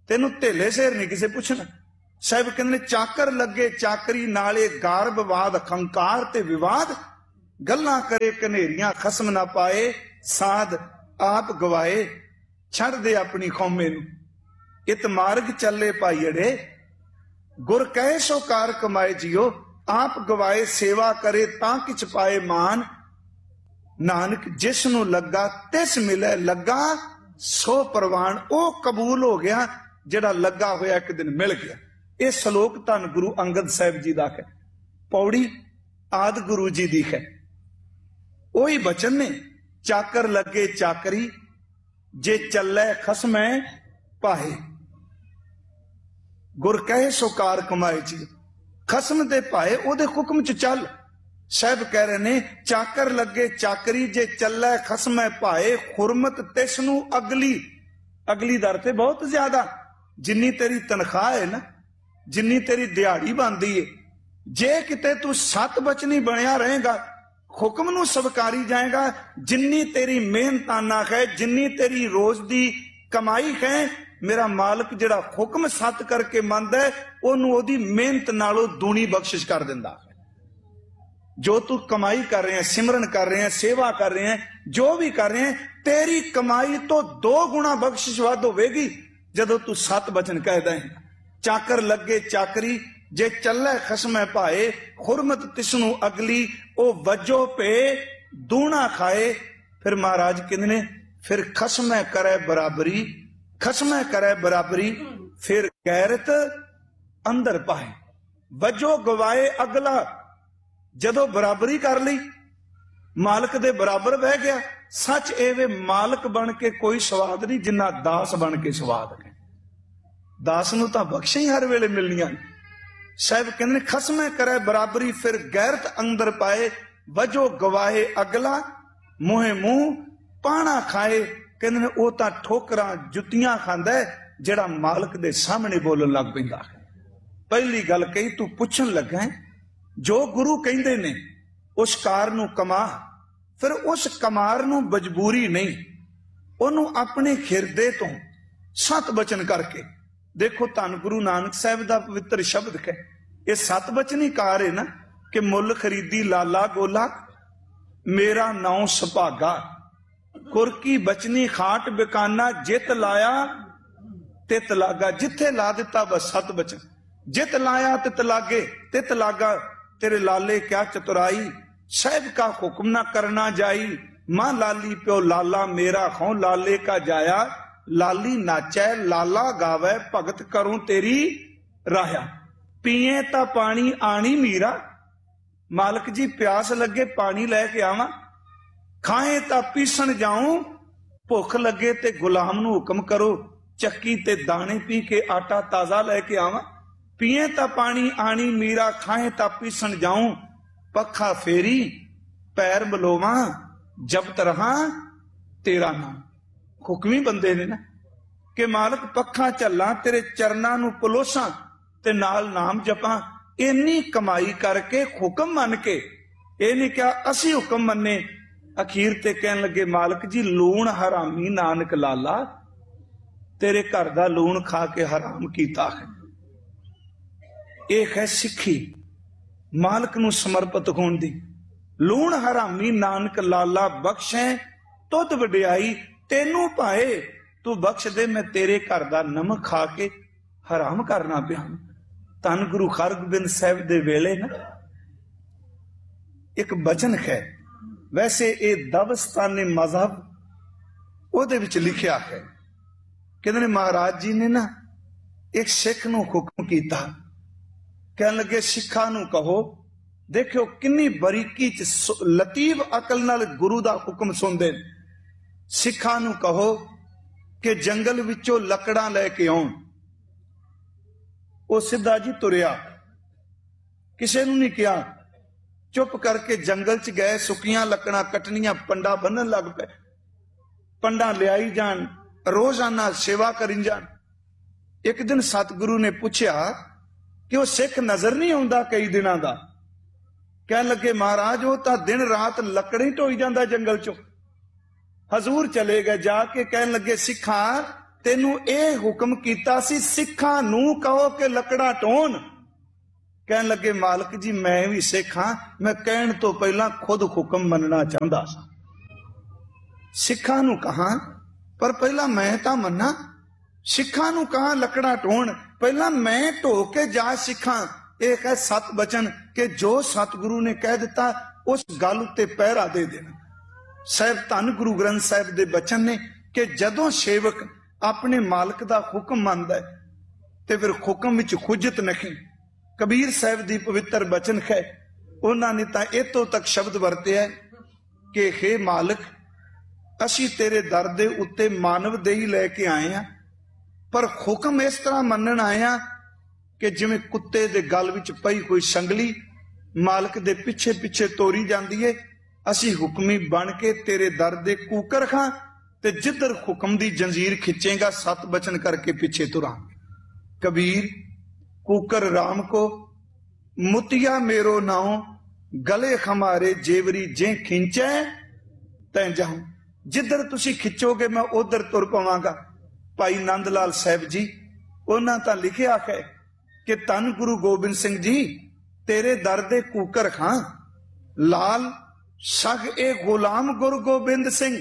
Speaker 1: ਤੈਨੂੰ ਧੇਲੇ ਸ਼ੇਰ ਨਹੀਂ ਕਿਸੇ ਪੁੱਛਣਾ। ਸਾਹਿਬ ਕਹਿੰਦੇ ਨੇ ਚਾਕਰ ਲੱਗੇ ਚਾਕਰੀ ਨਾਲੇ ਗਾਰਬਵਾਦ ਅਹੰਕਾਰ ਤੇ ਵਿਵਾਦ, ਗੱਲਾਂ ਕਰੇ ਕਨੇਰੀਆਂ ਖਸਮ ਨਾ ਪਾਏ, ਸਾਧ ਆਪ ਗਵਾਏ ਛੱਡ ਦੇ ਆਪਣੀ ਕੌਮੇ ਨੂੰ। ਇਤ ਮਾਰਗ ਚੱਲੇ ਭਾਈੜੇ, ਗੁਰ ਕਹੇ ਸੋ ਕਾਰ ਕਮਾਏ ਜਿਓ, ਆਪ ਗਵਾਏ ਸੇਵਾ ਕਰੇ ਤਾਂ ਕਿਛ ਪਾਏ ਮਾਨ। ਨਾਨਕ ਜਿਸ ਨੂੰ ਲੱਗਾ ਤਿਸ ਮਿਲੇ, ਲੱਗਾ ਸੋ ਪ੍ਰਵਾਨ। ਉਹ ਕਬੂਲ ਹੋ ਗਿਆ ਜਿਹੜਾ ਲੱਗਾ ਹੋਇਆ ਇੱਕ ਦਿਨ ਮਿਲ ਗਿਆ। ਇਹ ਸ਼ਲੋਕ ਧੰਨ ਗੁਰੂ ਅੰਗਦ ਸਾਹਿਬ ਜੀ ਦਾ ਹੈ, ਪੌੜੀ ਆਦਿ ਗੁਰੂ ਜੀ ਦੀ ਹੈ। ਉਹੀ ਬਚਨ ਨੇ, ਚਾਕਰ ਲੱਗੇ ਚਾਕਰੀ ਜੇ ਚੱਲੇ ਖਸਮੈ ਪਾਹੇ, ਗੁਰ ਕਹੇ ਸੋ ਕਾਰ ਕਮਾਏ ਜੀ। ਖਸਮ ਦੇ ਭਾਏ ਉਹਦੇ ਹੁਕਮ ਚ ਚੱਲ। ਸਾਹਿਬ ਕਹਿ ਰਹੇ ਨੇ ਚਾਕਰ ਲੱਗੇ ਚਾਕਰੀ ਜੇ ਚੱਲੇ ਖਸਮੈ ਭਾਏ, ਹੁਰਮਤ ਤਿਸ ਨੂੰ ਅਗਲੀ। ਅਗਲੀ ਦਰ ਤੇ ਬਹੁਤ ਜ਼ਿਆਦਾ, ਜਿੰਨੀ ਤੇਰੀ ਤਨਖਾਹ ਹੈ ਨਾ, ਜਿੰਨੀ ਤੇਰੀ ਦਿਹਾੜੀ ਬਣਦੀ ਏ, ਜੇ ਕਿਤੇ ਤੂੰ ਸਤ ਬਚਨੀ ਬਣਿਆ ਰਹੇਗਾ, ਹੁਕਮ ਨੂੰ ਸਵਕਾਰੀ ਜਾਏਗਾ, ਜਿੰਨੀ ਤੇਰੀ ਮਿਹਨਤਾਨਾ ਹੈ, ਜਿੰਨੀ ਤੇਰੀ ਰੋਜ਼ ਦੀ ਕਮਾਈ ਹੈ, ਮੇਰਾ ਮਾਲਕ ਜਿਹੜਾ ਹੁਕਮ ਸਤ ਕਰਕੇ ਮੰਨਦਾ ਹੈ, ਉਹਨੂੰ ਉਹਦੀ ਮਿਹਨਤ ਨਾਲੋਂ ਦੂਣੀ ਬਖਸ਼ਿਸ਼ ਕਰ ਦਿੰਦਾ ਹੈ। ਜੋ ਤੂੰ ਕਮਾਈ ਕਰ ਰਹੇ ਹੈ, ਸਿਮਰਨ ਕਰ ਰਹੇ ਹੈ, ਸੇਵਾ ਕਰ ਰਹੇ ਹੈ, ਜੋ ਵੀ ਕਰ ਰਹੇ ਹੈ, ਤੇਰੀ ਕਮਾਈ ਤੋਂ 2 ਗੁਣਾ ਬਖਸ਼ਿਸ਼ ਵੱਧ ਹੋਵੇਗੀ ਜਦੋਂ ਤੂੰ ਸਤ ਬਚਨ ਕਹਿਦਾ ਹੈ। ਚਾਕਰ ਲੱਗੇ ਚਾਕਰੀ ਜੇ ਚੱਲੇ ਖਸਮੈ ਭਾਏ, ਹੁਰਮਤ ਤਿਸਨੂੰ ਅਗਲੀ, ਉਹ ਵਜੋ ਪੇ ਦੂਣਾ ਖਾਏ। ਫਿਰ ਮਹਾਰਾਜ ਕਹਿੰਦੇ ਨੇ ਫਿਰ ਖਸਮੈ ਕਰੇ ਬਰਾਬਰੀ, ਖਸਮੈ ਕਰੇ ਬਰਾਬਰੀ, ਫਿਰ ਗੈਰਤ ਅੰਦਰ ਪਾਏ। ਵਜੋ ਗਵਾਏ ਅਗਲਾ, ਜਦੋਂ ਬਰਾਬਰੀ ਕਰ ਲਈ, ਮਾਲਕ ਦੇ ਬਰਾਬਰ ਬਹਿ ਗਿਆ। ਸੱਚ ਇਹ ਵੇ ਮਾਲਕ ਬਣ ਕੇ ਕੋਈ ਸਵਾਦ ਨਹੀਂ, ਜਿੰਨਾ ਦਾਸ ਬਣ ਕੇ ਸਵਾਦ ਹੈ। ਦਾਸ ਨੂੰ ਤਾਂ ਬਖਸ਼ਾਂ ਹੀ ਹਰ ਵੇਲੇ ਮਿਲਣੀਆਂ। ਸਾਹਿਬ ਕਹਿੰਦੇ ਨੇ ਖਸਮੈ ਕਰੇ ਬਰਾਬਰੀ, ਫਿਰ ਗੈਰਤ ਅੰਦਰ ਪਾਏ। ਵਜੋ ਗਵਾਏ ਅਗਲਾ, ਮੂੰਹੇ ਮੂੰਹ ਪਾਣਾ ਖਾਏ। ਕਹਿੰਦੇ ਨੇ ਉਹ ਤਾਂ ਠੋਕਰਾਂ ਜੁੱਤੀਆਂ ਖਾਂਦਾ ਜਿਹੜਾ ਮਾਲਕ ਦੇ ਸਾਹਮਣੇ ਬੋਲਣ ਲੱਗ ਪੈਂਦਾ ਹੈ। ਪਹਿਲੀ ਗੱਲ ਕਹੀ, ਤੂੰ ਪੁੱਛਣ ਲੱਗਾ ਜੋ ਗੁਰੂ ਕਹਿੰਦੇ ਨੇ ਉਸ ਕਾਰ ਨੂੰ ਕਮਾ, ਫਿਰ ਉਸ ਕਮਾਰ ਨੂੰ ਮਜਬੂਰੀ ਨਹੀਂ, ਉਹਨੂੰ ਆਪਣੇ ਹਿਰਦੇ ਤੋਂ ਸਤ ਬਚਨ ਕਰਕੇ। ਦੇਖੋ ਧੰਨ ਗੁਰੂ ਨਾਨਕ ਸਾਹਿਬ ਦਾ ਪਵਿੱਤਰ ਸ਼ਬਦ ਹੈ, ਇਹ ਸਤ ਬਚਨੀ ਕਾਰ ਹੈ ਨਾ, ਕਿ ਮੁੱਲ ਖਰੀਦੀ ਲਾਲਾ ਗੋਲਾ, ਮੇਰਾ ਨਾਉ ਸੁਭਾਗਾ, ਕੁਰਕੀ ਬਚਨੀ ਖਾਟ ਬਿਕਾਨਾ, ਜਿੱਤ ਲਾਇਆ ਤਿਤ ਲਾਗਾ। ਜਿੱਥੇ ਲਾ ਦਿੱਤਾ ਬਸ ਸਤ ਬਚਨ, ਜਿੱਤ ਲਾਇਆ ਤਿਤ ਲਾਗੇ, ਤਿਤ ਲਾਗਾ। तेरे लाले क्या चतुराई, साहिब का हुक्म ना करना जाई, मां लाली प्यो लाला मेरा खौ लाले का जाया, लाली नाचै लाला गावे, भगत करूं तेरी राया। पीए ता पानी आनी मीरा, मालक जी प्यास लगे पानी लैके आवां, खाए ता पीसन जाऊं, भुख लगे ते गुलाम नूं हुक्म करो, चक्की ते दाने पी के आटा ताजा लैके आवां। पीए ता पानी आनी मीरा, खाए ता पीसन जाऊं, पखा फेरी पैर बलोवा, जपत रहा तेरा नाम। हुक्मी बंदे ने ना कि मालक पखा झल्ला, तेरे चरना नूं पलोसां ते नाल नाम जपां। इन्नी कमाई करके हुक्म मन के, ये नहीं क्या असी हुक्म मन्ने। अखीर ते कहन लगे मालक जी लूण हरामी नानक लाला, तेरे घर दा लूण खा के हराम कीता है। ਇਹ ਹੈ ਸਿੱਖੀ ਮਾਲਕ ਨੂੰ ਸਮਰਪਿਤ ਹੋਣ ਦੀ। ਲੂਣ ਹਰਾਮੀ ਨਾਨਕ ਲਾਲਾ ਬਖਸ਼ੈ ਤੁਧ ਵਡਿਆਈ, ਤੈਨੂੰ ਭਾਏ ਤੂੰ ਬਖਸ਼ ਦੇ, ਮੈਂ ਤੇਰੇ ਘਰ ਦਾ ਨਮਕ ਖਾ ਕੇ ਹਰਾਮ ਕਰਨਾ ਪਿਆ। ਧੰਨ ਗੁਰੂ ਹਰਗੋਬਿੰਦ ਸਾਹਿਬ ਦੇ ਵੇਲੇ ਨਾ ਇੱਕ ਬਚਨ ਹੈ, ਵੈਸੇ ਇਹ ਦਵਸਤਾਨੀ ਮਜ਼ਹਬ ਉਹਦੇ ਵਿੱਚ ਲਿਖਿਆ ਹੈ। ਕਹਿੰਦੇ ਨੇ ਮਹਾਰਾਜ ਜੀ ਨੇ ਨਾ ਇੱਕ ਸਿੱਖ ਨੂੰ ਹੁਕਮ ਕੀਤਾ, ਕਹਿਣ ਲੱਗੇ ਸਿੱਖਾਂ ਨੂੰ ਕਹੋ, ਦੇਖਿਓ ਕਿੰਨੀ ਬਰੀਕੀ ਚ ਲਤੀਫ ਅਕਲ ਨਾਲ ਗੁਰੂ ਦਾ ਹੁਕਮ ਸੁਣਦੇ ਨੇ। ਸਿੱਖਾਂ ਨੂੰ ਕਹੋ ਕਿ ਜੰਗਲ ਵਿੱਚੋਂ ਲੱਕੜਾਂ ਲੈ ਕੇ ਆਉਣ। ਉਹ ਸਿੱਧਾ ਜੀ ਤੁਰਿਆ, ਕਿਸੇ ਨੂੰ ਨਹੀਂ ਕਿਹਾ, ਚੁੱਪ ਕਰਕੇ ਜੰਗਲ ਚ ਗਏ, ਸੁੱਕੀਆਂ ਲੱਕੜਾਂ ਕੱਟਣੀਆਂ, ਪੰਡਾ ਬੰਨਣ ਲੱਗ ਪਏ। ਪੰਡਾ ਲਿਆਈ ਜਾਣ, ਰੋਜ਼ਾਨਾ ਸੇਵਾ ਕਰੀ ਜਾਣ। ਇੱਕ ਦਿਨ ਸਤਿਗੁਰੂ ਨੇ ਪੁੱਛਿਆ ਕਿ ਉਹ ਸਿੱਖ ਨਜ਼ਰ ਨਹੀਂ ਆਉਂਦਾ ਕਈ ਦਿਨਾਂ ਦਾ। ਕਹਿਣ ਲੱਗੇ ਮਹਾਰਾਜ ਉਹ ਤਾਂ ਦਿਨ ਰਾਤ ਲੱਕੜੀ ਢੋਈ ਜਾਂਦਾ ਜੰਗਲ ਚੋਂ। ਹਜ਼ੂਰ ਚਲੇ ਗਏ, ਜਾ ਕੇ ਕਹਿਣ ਲੱਗੇ ਸਿੱਖਾਂ ਤੈਨੂੰ ਇਹ ਹੁਕਮ ਕੀਤਾ ਸੀ ਸਿੱਖਾਂ ਨੂੰ ਕਹੋ ਕਿ ਲੱਕੜਾਂ ਢੋਣ। ਕਹਿਣ ਲੱਗੇ ਮਾਲਕ ਜੀ ਮੈਂ ਵੀ ਸਿੱਖ ਹਾਂ, ਮੈਂ ਕਹਿਣ ਤੋਂ ਪਹਿਲਾਂ ਖੁਦ ਹੁਕਮ ਮੰਨਣਾ ਚਾਹੁੰਦਾ ਸਾਂ। ਸਿੱਖਾਂ ਨੂੰ ਕਹਾਂ ਪਰ ਪਹਿਲਾਂ ਮੈਂ ਤਾਂ ਮੰਨਾਂ। ਸਿੱਖਾਂ ਨੂੰ ਕਹਾਂ ਲੱਕੜਾਂ ਢੋਣ, ਪਹਿਲਾਂ ਮੈਂ ਢੋ ਕੇ ਜਾ ਸਿੱਖਾਂ। ਇਹ ਹੈ ਸਤ ਬਚਨ ਕਿ ਜੋ ਸਤਿਗੁਰੂ ਨੇ ਕਹਿ ਦਿੱਤਾ ਉਸ ਗੱਲ ਉੱਤੇ ਪਹਿਰਾ ਦੇ ਦੇਣਾ। ਸਾਹਿਬ ਧੰਨ ਗੁਰੂ ਗ੍ਰੰਥ ਸਾਹਿਬ ਦੇ ਬਚਨ ਨੇ ਕਿ ਜਦੋਂ ਸੇਵਕ ਆਪਣੇ ਮਾਲਕ ਦਾ ਹੁਕਮ ਮੰਨਦਾ ਹੈ ਤੇ ਫਿਰ ਹੁਕਮ ਵਿੱਚ ਖੁਜਤ ਨਹੀਂ। ਕਬੀਰ ਸਾਹਿਬ ਦੀ ਪਵਿੱਤਰ ਬਚਨ ਹੈ, ਉਹਨਾਂ ਨੇ ਤਾਂ ਇਤੋਂ ਤੱਕ ਸ਼ਬਦ ਵਰਤਿਆ ਕਿ ਹੇ ਮਾਲਕ ਅਸੀਂ ਤੇਰੇ ਦਰ ਦੇ ਉੱਤੇ ਮਾਨਵ ਦੇਹੀ ਲੈ ਕੇ ਆਏ ਹਾਂ, ਪਰ ਹੁਕਮ ਇਸ ਤਰ੍ਹਾਂ ਮੰਨਣ ਆਏ ਹਾਂ ਕਿ ਜਿਵੇਂ ਕੁੱਤੇ ਦੇ ਗਲ ਵਿੱਚ ਪਈ ਕੋਈ ਸੰਗਲੀ ਮਾਲਕ ਦੇ ਪਿੱਛੇ ਪਿੱਛੇ ਤੋਰੀ ਜਾਂਦੀ ਏ। ਅਸੀਂ ਹੁਕਮੀ ਬਣ ਕੇ ਤੇਰੇ ਦਰ ਦੇ ਕੂਕਰ ਖਾਂ ਤੇ ਜਿੱਧਰ ਹੁਕਮ ਦੀ ਜੰਜੀਰ ਖਿੱਚੇਗਾ ਸਤ ਬਚਨ ਕਰਕੇ ਪਿੱਛੇ ਤੁਰਾਂ। ਕਬੀਰ ਕੂਕਰ ਰਾਮ को मुतिया मेरो नाव गले हमारे जेवरी जे खिंचे तै जाऊं। जिधर तुसी खिंचोगे मैं उधर तुर पवांगा। भाई नंद लाल साहब जी उन्हां तां लिखिया है कि धन गुरु गोबिंद सिंह जी तेरे दर दे कूकर खां लाल सग ए गुलाम गुरु गोबिंद सिंह।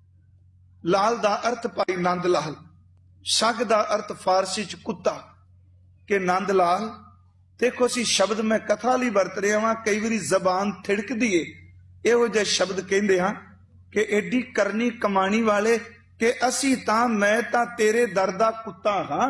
Speaker 1: लाल दा अर्थ भाई नंद लाल, सग दा अर्थ फारसी च कुत्ता कि नंद लाल। देखो असी शब्द मैं कथा लई वरत रहा वां, कई बारी जबान थिड़कदी है इहो जिहे शब्द कहंदे हां कि एडी करनी कमाणी वाले कि असी तां मैं तां तेरे दर दा कुत्ता हां।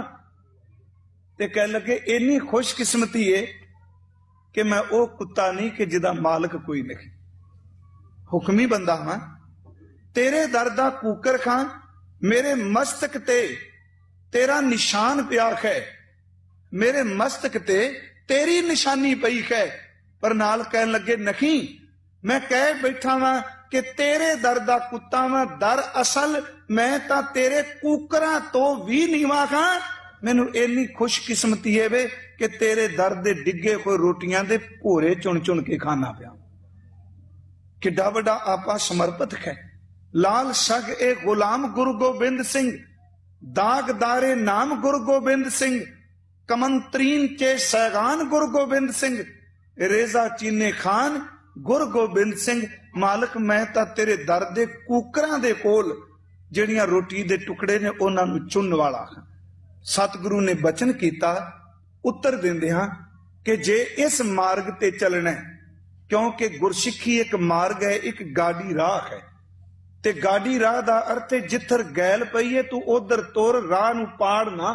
Speaker 1: ते कह लगे इन्नी खुशकिस्मती है कि मैं वो कुत्ता नहीं कि जिहदा मालक कोई नहीं, हुक्मी बंदा हां। तेरे दर दा कूकर खां मेरे मस्तक ते तेरा निशान पिया है, मेरे मस्तक ते तेरी निशानी पई है। पर नाल कहन लगे नहीं मैं कह बैठा वां कि तेरे दर दा कुत्ता वां, दर असल मैं तां तेरे कूकरां तो भी नीवां हां। मैनू इन्नी खुशकिस्मती है वे कि तेरे दर दे डिगे होए रोटियां दे भोरे चुन चुन के खाना पिया। किड्डा वड्डा आपा समर्पित है। लाल सग ए गुलाम गुरु गोबिंद सिंह, दागदारे नाम गुरु गोबिंद सिंह, कमंत्रीन चे सैगान गुरु गोबिंद सिंह, रेजा चीने खान गुरु गोबिंद सिंह। मालक मैं तां तेरे दर दे कूकरां दे कोल ਜਿਹੜੀਆਂ रोटी दे टुकड़े ने उन्हां नूं चुनण वाला। सतगुरु ने बचन कीता उत्तर दिंदे हां कि जे इस मार्ग ते चलना है, क्योंकि गुरसिੱਖੀ एक मार्ग है, एक गाड़ी राह है। ते गाड़ी राह दा अर्थ है जिੱਥਰ गैल पई है तू उधर तुर, राह नूं पाड़ ना।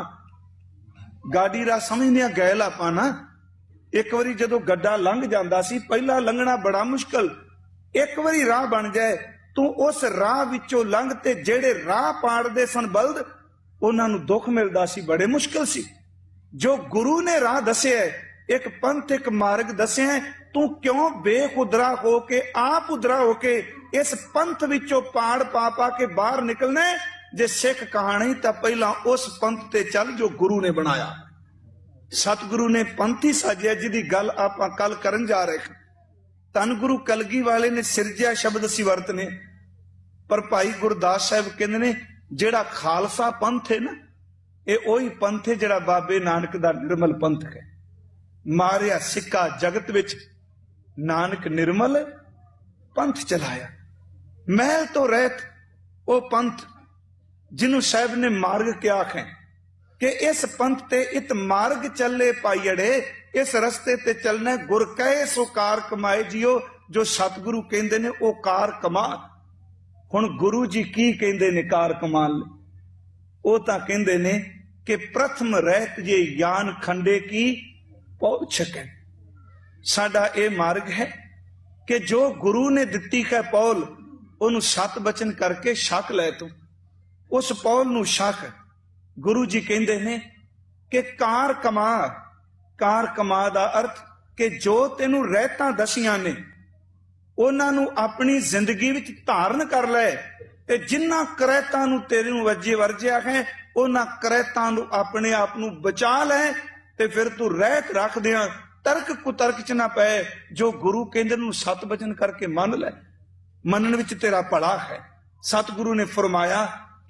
Speaker 1: गाड़ी राह समझदे आ गैल आपां ना। एक वारी जदों गड्डा लंघ जांदा सी पहला लंघना बड़ा मुश्किल, एक वारी राह बन जाए तू उस राह विचों लंघ ते जेड़े राह पाड़दे सन बलद उन्हां नूं दुख मिलदा सी, बड़े मुश्किल सी। जो गुरु ने राह दस्सिया एक पंथ एक मार्ग दस्सिया, तू क्यों बेखुदरा हो के आप उदरा हो के इस पंथ विचों पाड़ पा पा के बाहर निकलना। जे सिख कहानी तां पहला उस पंथ ते चल जो गुरु ने बनाया। सतगुरु ने पंथ ही साजिया जिहदी गल आपां कल करन जा रहे हैं। धन गुरु कलगी वाले ने सिरजिया शब्द असीं वरतने, पर भाई गुरदास साहब कहंदे ने जिहड़ा खालसा पंथ है ना, ये ओही पंथ है जिहड़ा बाबे नानक दा निर्मल पंथ है। मारिया सिक्का जगत विच नानक निर्मल पंथ चलाया। महल तो रहत वो पंथ जिन्हों साहब ने मार्ग क्या है कि इस पंथ ते इत मार्ग चले पाईड़े, इस रस्ते ते चलना गुर कहे सो कार कमाए जियो। जो सतगुरु कहंदे ने ओ कार कमा। हुण गुरु जी की कहंदे ने कार कमान ले? ओ तां कहंदे ने कि प्रथम रहत जे यान खंडे की पहुंच सके। साडा ए मार्ग है कि जो गुरु ने दित्ती है पौल ओनू सत बचन करके छक लै। तू उस पौल नू छक। गुरु जी कहंदे ने कि कार कमा। कार कमा दा अर्थ कि जो तेनू रहतां दसियां ने उन्हां नू अपनी जिंदगी विच धारण कर लै। ते जिन्हां करैतां नू तेरे नू वरजिया है उन्हां करैतां नू अपने आप नू बचा लै। ते फिर तू रहत रख दियां तर्क कुतर्क च ना पै। जो गुरु कहंदे नू सत बचन करके मन लै। मनन विच तेरा भला है। सतगुरु ने फरमाया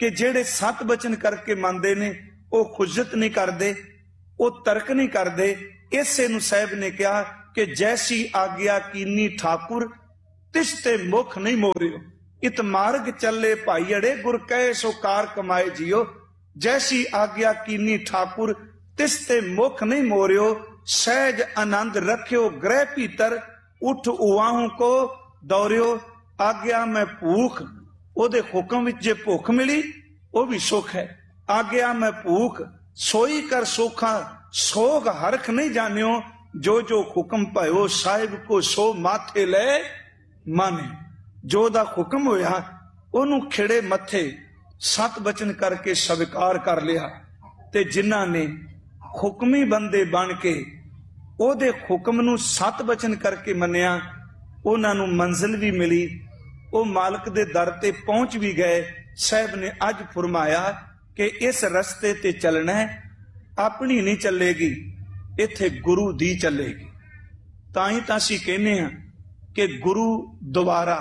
Speaker 1: कि जेड़े सत बचन करके मंनदे ने वो खुजत नहीं करते, वो तर्क नहीं करते। इसे नूं साहिब ने कहा कि जैसी आग्या कीनी ठाकुर तिसते मुख नहीं मोरियो, इत मार्ग चले भाई अड़े गुर कहे सो कार कमाए जियो। जैसी आग्या कीनी ठाकुर तिसते मुख नहीं मोरियो, सहज आनंद रखियो ग्रह भीतर, उठ उवाहू को दौरियो। आग्या मैं भूख, ओदे हुक्म विच जे भुख मिली वो भी सुख है। आग्या मैं भूख सोई कर सोखा, सोग हरख नहीं जानियो। जो जो हुक्म भयो साहिब को सो माथे ले माने। जो दा हुक्म होया ओनू खिड़े मथे सत बचन करके स्वीकार कर लिया। ते जिन्हां ने हुक्मी बंदे बन के ओदे हुक्म नू सत बचन करके मन्निया, उन्हां नू मंजिल भी मिली, वो मालिक दे दर ते पहुंच भी गए। साहब ने अज फरमाया कि इस रस्ते ते चलना है, अपनी नहीं चलेगी, इत्थे गुरु दी चलेगी। तां ही तां असीं कहने हां कि गुरु दोबारा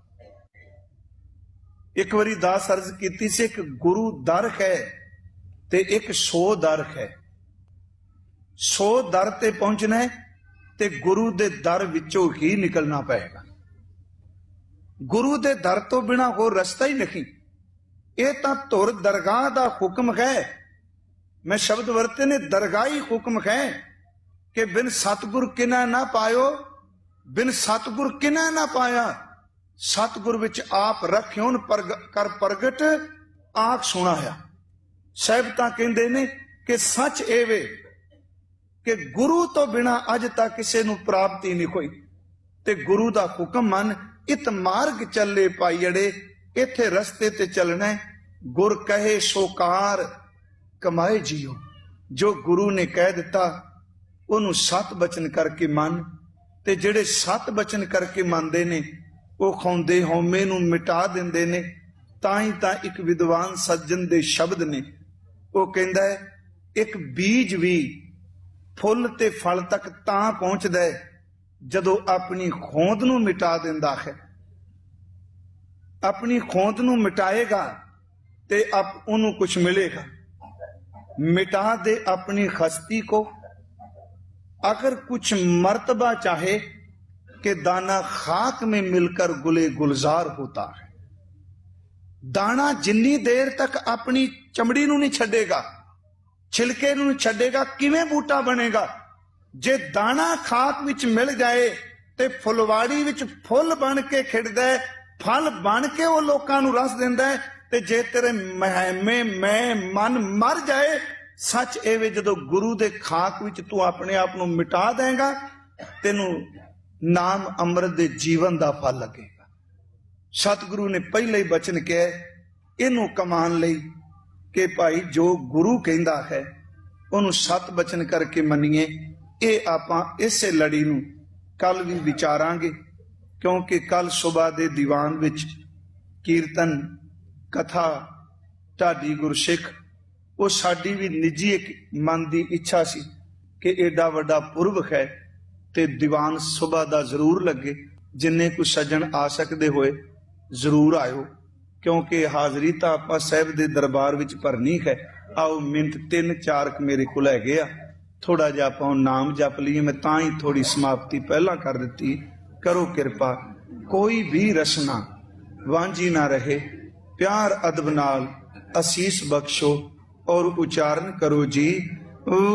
Speaker 1: एक बारी दास अर्ज कीती सी, एक गुरु दर है ते एक सो दर है। सो दर ते पहुंचना है ते गुरु दे दर विचों ही निकलना पएगा। गुरु दे दर तो बिना होर रस्ता ही नहीं। ये तां धुर दरगाह दा हुक्म है। मैं शब्द वरते ने दरगाही हुक्म है कि बिन सतगुर किना ना पायो, बिन सतगुर किना ना पाया। सतगुर विच आप रखियोन कर प्रगट आख सुनाया। साहिब तां कहंदे ने कि सच एवे कि गुरु तो बिना अज तक किसी नूं प्राप्ति नहीं कोई। ते गुरु दा हुक्म मन, इत मार्ग चले पाई अड़े, इथे रस्ते ते चलना है। गुर कहे सो कार कमाए जियो। जो गुरु ने कह दिता उन्होंने सत बचन करके मन, ते जेड़े सत बचन करके मनदे ने वो खाउंदे हौमे नूं मिटा दिंदे ने। तां ही तां एक विद्वान सज्जन दे शब्द ने, वो कहंदा है एक बीज भी फुल ते फल तक तां पहुंचदा है जदों अपनी खोंद नूं मिटा दिंदा है। अपनी खोंद नूं मिटाएगा ते आप उन्हों कुछ मिलेगा। मिटा दे अपनी खस्ती को, अगर कुछ मर्तबा चाहे कि दाना खाक में मिलकर गुले गुलजार होता है। दाना जिन्नी देर तक अपनी चमड़ी नूं नहीं छड्डेगा, छिलके नूं नहीं छड्डेगा, किवें बूटा बनेगा। जे दाना खाक विच मिल जाए ते फुलवाड़ी विच फुल बन के खिड़दा है, फल बन के वो लोकां नूं रस दिंदा है। ते जे तेरे महमे मैं मन मर जाए, सच एवे जदों गुरु दे खाक विच तू अपने आप नूं मिटा देगा, तेनू नाम अमृत दे जीवन दा फल लगेगा। सतगुरु ने पहले ही बचन कहा इनू कमान लई कि भाई जो गुरु कहंदा है उन्होंने सत बचन करके मनीए। ये आपां इसे लड़ी नूं कल भी विचारांगे, क्योंकि कल सुबह दे दीवान विच कीर्तन कथा ढाडी गुरसिख वो साडी भी निजी एक मन की इच्छा सी कि एडा वड्डा पुरब है ते दीवान सुबह दा जरूर लगे। जिन्ने कुछ सज्जन आ सकते होए जरूर आयो, क्योंकि हाजरी तो आपां साहिब दे दरबार विच भरनी है। आओ मिनट 3-4 मेरे को लै गया, थोड़ा जिहा आपां नाम जप लीए। मैं तां ही थोड़ी समाप्ति पहला कर दी। करो कृपा कोई भी रसना वांझी ना रहे, प्यार अदब नाल असीस बख्शो और उच्चारण करो जी।